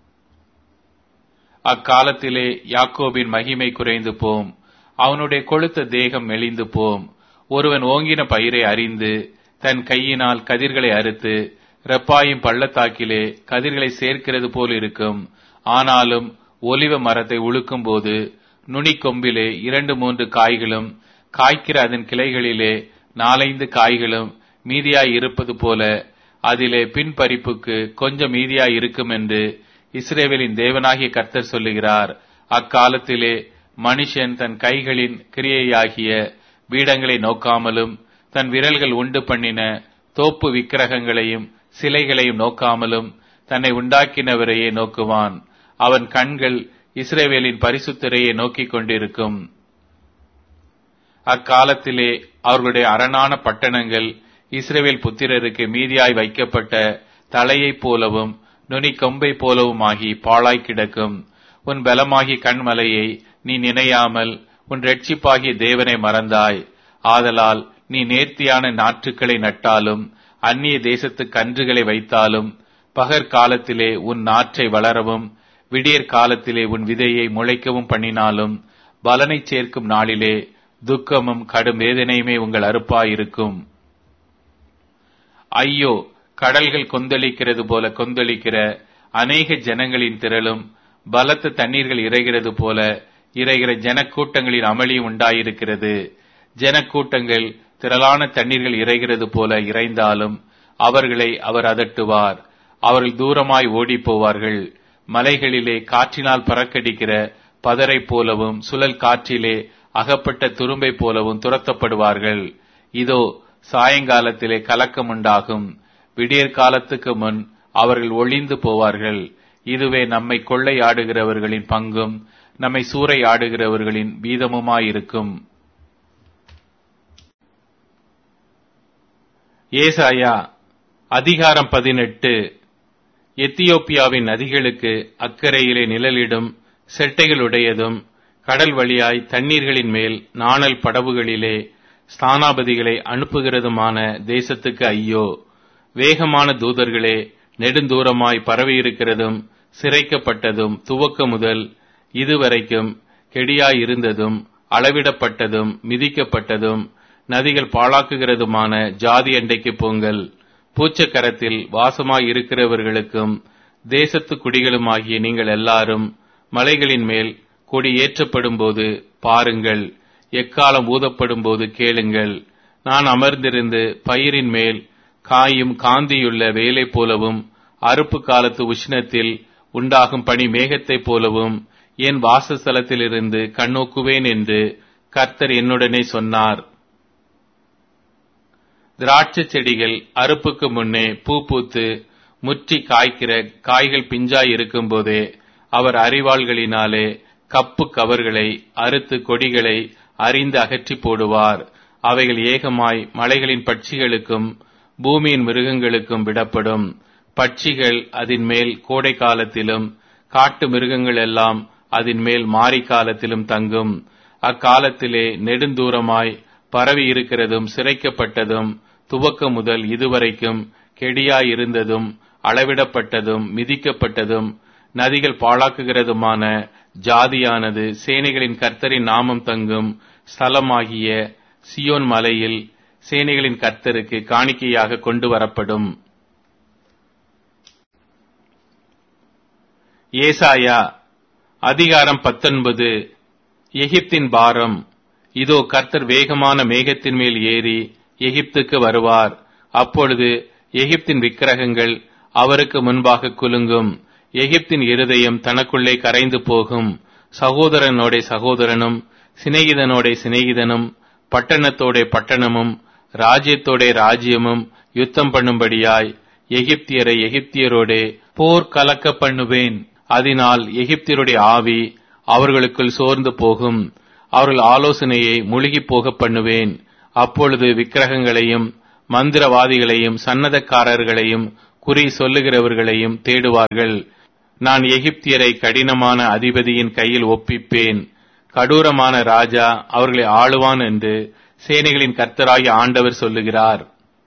அக்காலத்திலே யாக்கோபின் மகிமை குறைந்து போம், அவனுடைய கொழுத்த தேகம் மெலிந்து போம். ஒருவன் ஓங்கின பயிரை அறிந்து தன் கையினால் கதிர்களை அறுத்து ரெப்பாயும் பள்ளத்தாக்கிலே கதிர்களை சேர்க்கிறது போல் இருக்கும். ஆனாலும் ஒலிவ மரத்தை உழுக்கும் போது நுனிக்கொம்பிலே இரண்டு மூன்று காய்களும் காய்க்கிற அதன் கிளைகளிலே நாலைந்து காய்களும் மீதியாய் இருப்பது போல அதிலே பின்பறிப்புக்கு கொஞ்சம் மீதியாய் இருக்கும் என்று இஸ்ரவேலின் தேவனாகிய கர்த்தர் சொல்லுகிறார். அக்காலத்திலே மனுஷன் தன் கைகளின் கிரியையாகிய பீடங்களை நோக்காமலும் தன் விரல்கள் உண்டு பண்ணின தோப்பு விக்கிரகங்களையும் சிலைகளையும் நோக்காமலும் தன்னை உண்டாக்கினவரையே நோக்குவான். அவன் கண்கள் இஸ்ரவேலின் பரிசுத்தரையே நோக்கிக் கொண்டிருக்கும். அக்காலத்திலே அவர்களுடைய அரணான பட்டணங்கள் இஸ்ரவேல் புத்திரருக்கு மீதியாய் வைக்கப்பட்ட தலையைப் போலவும் நுனி கொம்பை போலவுமாகி பாழாய் கிடக்கும். உன் பலமாகி கண்மலையை நீ நினையாமல் உன் இரட்சிப்பாகிய தேவனை மறந்தாய். ஆதலால் நீ நேர்த்தியான நாற்றுக்களை நட்டாலும் அந்நிய தேசத்து கன்றுகளை வைத்தாலும் பகற்காலத்திலே உன் நாற்றை வளரவும் விடியற் காலத்திலே உன் விதையை முளைக்கவும் பண்ணினாலும் பலனை சேர்க்கும் நாளிலே துக்கமும் கடும் வேதனையுமே உங்கள் அறுப்பாயிருக்கும். ஐயோ, கடல்கள் கொந்தளிக்கிறது போல கொந்தளிக்கிற அநேக ஜனங்களின் திரளும் பலத்த தண்ணீர்கள் இறைகிறது போல இறைகிற ஜனக்கூட்டங்களின் அமளியும் உண்டாயிருக்கிறது. ஜனக்கூட்டங்கள் திரளான தண்ணீர்கள் இறைகிறது போல இறைந்தாலும் அவர்களை அவர் அதட்டுவார். அவர்கள் தூரமாய் ஓடி போவார்கள். மலைகளிலே காற்றினால் பறக்கடிக்கிற பதரை போலவும் சுழல் காற்றிலே அகப்பட்ட துரும்பை போலவும் துரத்தப்படுவார்கள். இதோ சாயங்காலத்திலே கலக்கம் உண்டாகும். விடியற் காலத்துக்கு முன் அவர்கள் ஒளிந்து போவார்கள். இதுவே நம்மை கொள்ளையாடுகிறவர்களின் பங்கும் நம்மை சூறையாடுகிறவர்களின் வீதமுமாயிருக்கும். ஏசாயா அதிகாரம் பதினெட்டு. எத்தியோப்பியாவின் நதிகளுக்கு அக்கறையிலே நிழலிடும் செட்டைகளுடையதும் கடல் வழியாய் தண்ணீர்களின் மேல் நாணல் படவுகளிலே ஸ்தானாபதிகளை அனுப்புகிறதுமான தேசத்துக்கு ஐயோ! வேகமான தூதர்களே, நெடுந்தூரமாய் பரவியிருக்கிறதும் சிறைக்கப்பட்டதும் துவக்க முதல் இதுவரைக்கும் கெடியாயிருந்ததும் அளவிடப்பட்டதும் மிதிக்கப்பட்டதும் நதிகள் பாழாக்குகிறதுமான ஜாதி அண்டைக்கு போங்கள். பூச்சக்கரத்தில் வாசமாயிருக்கிறவர்களுக்கும் தேசத்து குடிகளுமாகிய நீங்கள் எல்லாரும் மலைகளின் மேல் கொடி ஏற்றப்படும் போது பாருங்கள், எக்காலம் ஊதப்படும் போது கேளுங்கள். நான் அமர்ந்திருந்து பயிரின் மேல் காயும் காந்தியுள்ள வேலை போலவும் அறுப்பு காலத்து உஷ்ணத்தில் உண்டாகும் பனி மேகத்தைப் போலவும் என் வாசஸ்தலத்திலிருந்து கண்ணோக்குவேன் என்று கர்த்தர் என்னுடனே சொன்னார். திராட்சை செடிகள் அறுப்புக்கு முன்னே பூ பூத்து முற்றி காய்க்கிற காய்கள் பிஞ்சாய் இருக்கும் போதே அவர் அரிவாள்களினாலே கப்பு கவர்களை அறுத்து கொடிகளை அரிந்து அகற்றி போடுவார். அவைகள் ஏகமாய் மலைகளின் பட்சிகளுக்கும் பூமியின் மிருகங்களுக்கும் விடப்படும். பட்சிகள் அதன் மேல் கோடை காலத்திலும் காட்டு மிருகங்கள் எல்லாம் அதன் மேல் மாரி காலத்திலும் தங்கும். அக்காலத்திலே நெடுந்தூரமாய் பரவி இருக்கிறதும் சிறைக்கப்பட்டதும் துவக்க முதல் இதுவரைக்கும் கெடியாயிருந்ததும் அளவிடப்பட்டதும் மிதிக்கப்பட்டதும் நதிகள் பாழாக்குகிறதுமான ஜாதியானது சேனைகளின் கர்த்தரின் நாமம் தங்கும் ஸ்தலமாகிய சியோன் மலையில் சேனைகளின் கர்த்தருக்கு காணிக்கையாக கொண்டு வரப்படும். ஏசாயா அதிகாரம் பத்தொன்பது. எகிப்தின் பாரம். இதோ கர்த்தர் வேகமான மேகத்தின் மேல் ஏறி எகிப்துக்கு வருவார். அப்பொழுது எகிப்தின் விக்கிரகங்கள் அவருக்கு முன்பாக குலுங்கும். எகிப்தின் இருதயம் தனக்குள்ளே கரைந்து போகும். சகோதரனோட சகோதரனும் சிநேகிதனோட சிநேகிதனும் பட்டணத்தோட பட்டணமும் ராஜ்யத்தோட ராஜ்யமும் யுத்தம் பண்ணும்படியாய் எகிப்தியரை எகிப்தியரோடே போர் கலக்க பண்ணுவேன். அதனால் எகிப்தியருடைய ஆவி அவர்களுக்குள் சோர்ந்து போகும். அவர்கள் ஆலோசனையை முழுகி போக பண்ணுவேன். அப்பொழுது விக்கிரகங்களையும் மந்திரவாதிகளையும் சன்னதக்காரர்களையும் குறி சொல்லுகிறவர்களையும் தேடுவார்கள். நான் எகிப்தியரை கடினமான அதிபதியின் கையில் ஒப்பிப்பேன். கடூரமான ராஜா அவர்களை ஆளுவான் என்று சேனைகளின் கர்த்தராகிய ஆண்டவர் சொல்லுகிறார்.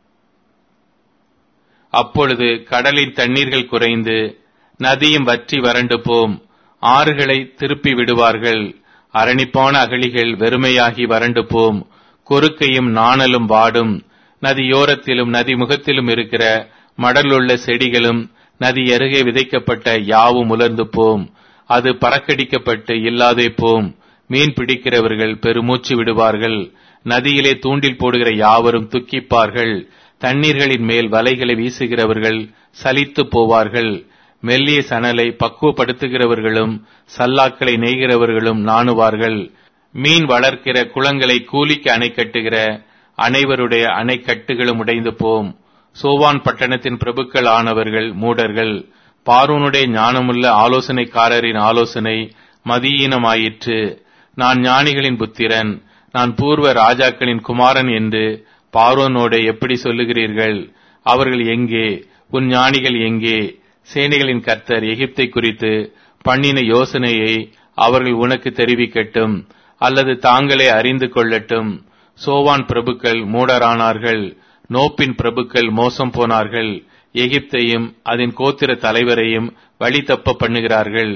அப்பொழுது கடலின் தண்ணீர்கள் குறைந்து நதியும் வற்றி வறண்டு போம். ஆறுகளை திருப்பி விடுவார்கள். அரணிப்பான அகழிகள் வெறுமையாகி வறண்டு போம். கொறுக்கையும் நாணலும் வாடும். நதியோரத்திலும் நதி முகத்திலும் இருக்கிற மடலுள்ள செடிகளும் நதி அருகே விதைக்கப்பட்ட யாவும் உலர்ந்து போம். அது பறக்கடிக்கப்பட்டு இல்லாதே போம். மீன் பிடிக்கிறவர்கள் பெருமூச்சு விடுவார்கள். நதியிலே தூண்டில் போடுகிற யாவரும் துக்கிப்பார்கள். தண்ணீர்களின் மேல் வலைகளை வீசுகிறவர்கள் சலித்து போவார்கள். மெல்லிய சணலை பக்குவப்படுத்துகிறவர்களும் சல்லாக்களை நெய்கிறவர்களும் நாணுவார்கள். மீன் வளர்க்கிற குளங்களை கூலிக்கு அணை கட்டுகிற அனைவருடைய அணைக்கட்டுகளும் உடைந்து போம். சோவான் பட்டணத்தின் பிரபுக்கள் ஆனவர்கள் மூடர்கள். பார்வோனுடைய ஞானமுள்ள ஆலோசனைக்காரரின் ஆலோசனை மதியீனமாயிற்று. நான் ஞானிகளின் புத்திரன், நான் பூர்வ ராஜாக்களின் குமாரன் என்று பார்வோனோட எப்படி சொல்லுகிறீர்கள்? அவர்கள் எங்கே? உன் ஞானிகள் எங்கே? சேனைகளின் கர்த்தர் எகிப்தை குறித்து பண்ணின யோசனையை அவர்கள் உனக்கு தெரிவிக்கட்டும், அல்லது தாங்களே அறிந்து கொள்ளட்டும். சோவான் பிரபுக்கள் மூடரானார்கள். நோப்பின் பிரபுக்கள் மோசம் போனார்கள். எகிப்தையும் அதன் கோத்திர தலைவரையும் வழி தப்ப பண்ணுகிறார்கள்.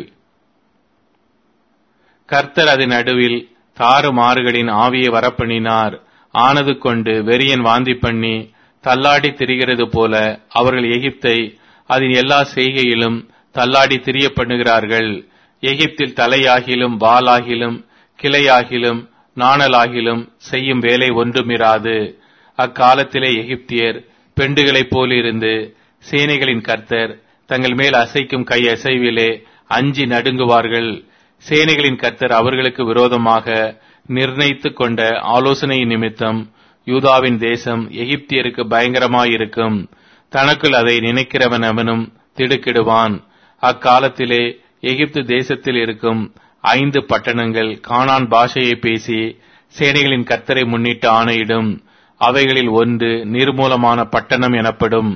கர்த்தர் அதன் நடுவில் தாறுமாறுகளின் ஆவியை வரப்பண்ணினார். ஆனது கொண்டு வெறியன் வாந்தி பண்ணி தள்ளாடி திரிகிறது போல அவர்கள் எகிப்தை அதன் எல்லா செய்கையிலும் தள்ளாடி திரிய பண்ணுகிறார்கள். எகிப்தில் தலையாகிலும் வாலாகிலும் கிளையாகிலும் நாணலாகிலும் செய்யும் வேலை ஒன்றுமிராது. அக்காலத்திலே எகிப்தியர் பெண்டுகளைப் போலிருந்து சேனைகளின் கர்த்தர் தங்கள் மேல் அசைக்கும் கை அசைவிலே அஞ்சி நடுங்குவார்கள். சேனைகளின் கர்த்தர் அவர்களுக்கு விரோதமாக நிர்ணயித்துக் கொண்ட ஆலோசனை நிமித்தம் யூதாவின் தேசம் எகிப்தியருக்கு பயங்கரமாயிருக்கும். தனக்குள் அதை நினைக்கிறவன் அவனும் திடுக்கிடுவான். அக்காலத்திலே எகிப்து தேசத்தில் இருக்கும் ஐந்து பட்டணங்கள் கானான் பாஷையை பேசி சேனைகளின் கர்த்தரை முன்னிட்டு ஆணையிடும். அவைகளில் ஒன்று நிர்மூலமான பட்டணம் எனப்படும்.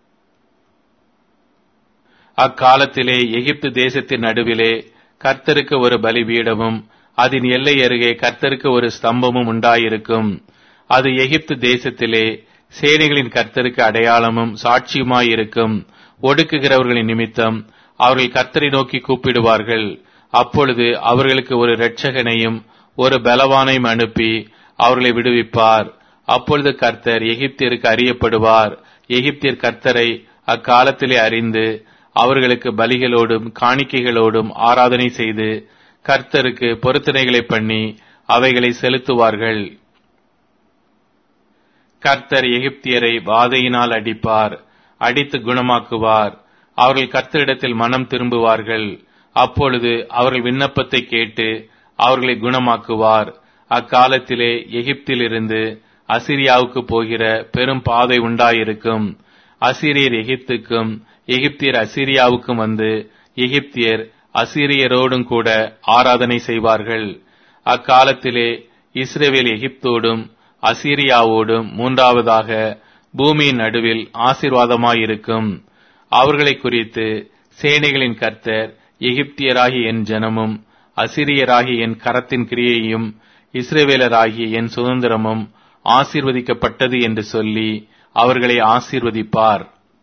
அக்காலத்திலே எகிப்து தேசத்தின் நடுவிலே கர்த்தருக்கு ஒரு பலிபீடமும் அதன் எல்லை அருகே கர்த்தருக்கு ஒரு ஸ்தம்பமும் உண்டாயிருக்கும். அது எகிப்து தேசத்திலே சேனைகளின் கர்த்தருக்கு அடையாளமும் சாட்சியுமாயிருக்கும். ஒடுக்குகிறவர்களின் நிமித்தம் அவர்கள் கர்த்தரை நோக்கி கூப்பிடுவார்கள். அப்பொழுது அவர்களுக்கு ஒரு இரட்சகனையும் ஒரு பலவானையும் அனுப்பி அவர்களை விடுவிப்பார். அப்பொழுது கர்த்தர் எகிப்தியருக்கு அறியப்படுவார். எகிப்தியர் கர்த்தரை அக்காலத்திலே அறிந்து அவர்களுக்கு பலிகளோடும் காணிக்கைகளோடும் ஆராதனை செய்து கர்த்தருக்கு பொருத்தனைகளை பண்ணி அவைகளை செலுத்துவார்கள். கர்த்தர் எகிப்தியரை வாதையினால் அடிப்பார், அடித்து குணமாக்குவார். அவர்கள் கர்த்தரிடத்தில் மனம் திரும்புவார்கள். அப்பொழுது அவர்கள் விண்ணப்பத்தை கேட்டு அவர்களை குணமாக்குவார். அக்காலத்திலே எகிப்திலிருந்து அசிரியாவுக்கு போகிற பெரும் பாதை உண்டாயிருக்கும். அசீரியர் எகிப்துக்கும் எகிப்தியர் அசீரியாவுக்கும் வந்து எகிப்தியர் அசீரியரோடும் கூட ஆராதனை செய்வார்கள். அக்காலத்திலே இஸ்ரவேல் எகிப்தோடும் அசீரியாவோடும் மூன்றாவதாக பூமியின் நடுவில் ஆசீர்வாதமாயிருக்கும். அவர்களை குறித்து சேனைகளின் கர்த்தர் எகிப்தியராகிய என் ஜனமும் அசீரியராகிய என் கரத்தின் கிரியையும் இஸ்ரவேலராகிய என் சுதந்திரமும் ஆசீர்வதிக்கப்பட்டது என்று சொல்லி அவர்களை ஆசீர்வதிப்பார்.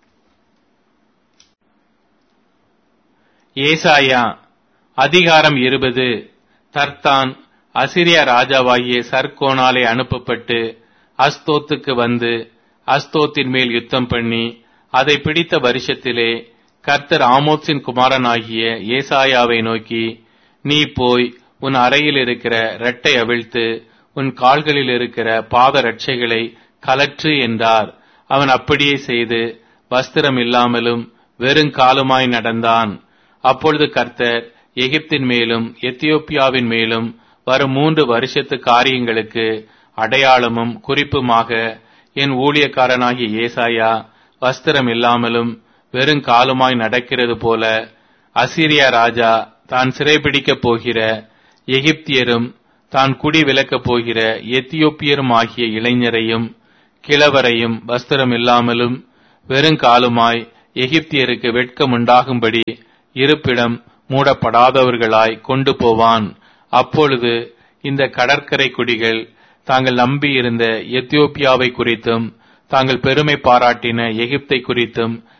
ஏசாயா அதிகாரம் இருபது. தர்தான் அசிரியா ராஜாவாகிய சர்கோனாலே அனுப்பப்பட்டு அஸ்தோத்துக்கு வந்து அஸ்தோத்தின் மேல் யுத்தம் பண்ணி அதை பிடித்த வருஷத்திலே கர்த்தர் ஆமோத்சின் குமாரனாகிய ஏசாயாவை நோக்கி, நீ போய் உன் அறையில் இருக்கிற இரட்டை அவிழ்த்து உன் கால்களில் இருக்கிற பாத ரட்சைகளை கலற்று என்றார். அவன் அப்படியே செய்து வஸ்திரம் இல்லாமலும் வெறுங்காலுமாய் நடந்தான். அப்பொழுது கர்த்தர் எகிப்தின் மேலும் எத்தியோப்பியாவின் மேலும் வரும் மூன்று வருஷத்து காரியங்களுக்கு அடையாளமும் குறிப்புமாக என் ஊழியக்காரனாகிய ஏசாயா வஸ்திரம் இல்லாமலும் வெறுங்காலுமாய் நடக்கிறது போல அசீரியா ராஜா தான் சிறைபிடிக்கப் போகிற எகிப்தியரும் தான் குடி விலக்கப் போகிற எத்தியோப்பியரும் ஆகிய இளைஞரையும் கிழவரையும் வஸ்திரம் இல்லாமலும் வெறுங்காலுமாய் எகிப்தியருக்கு வெட்கம் உண்டாகும்படி இருப்பிடம் மூடப்படாதவர்களாய் கொண்டு போவான். அப்பொழுது இந்த கடற்கரை குடிகள் தாங்கள் நம்பியிருந்த எத்தியோப்பியாவை குறித்தும் தாங்கள் பெருமை பாராட்டின எகிப்தை குறித்தும்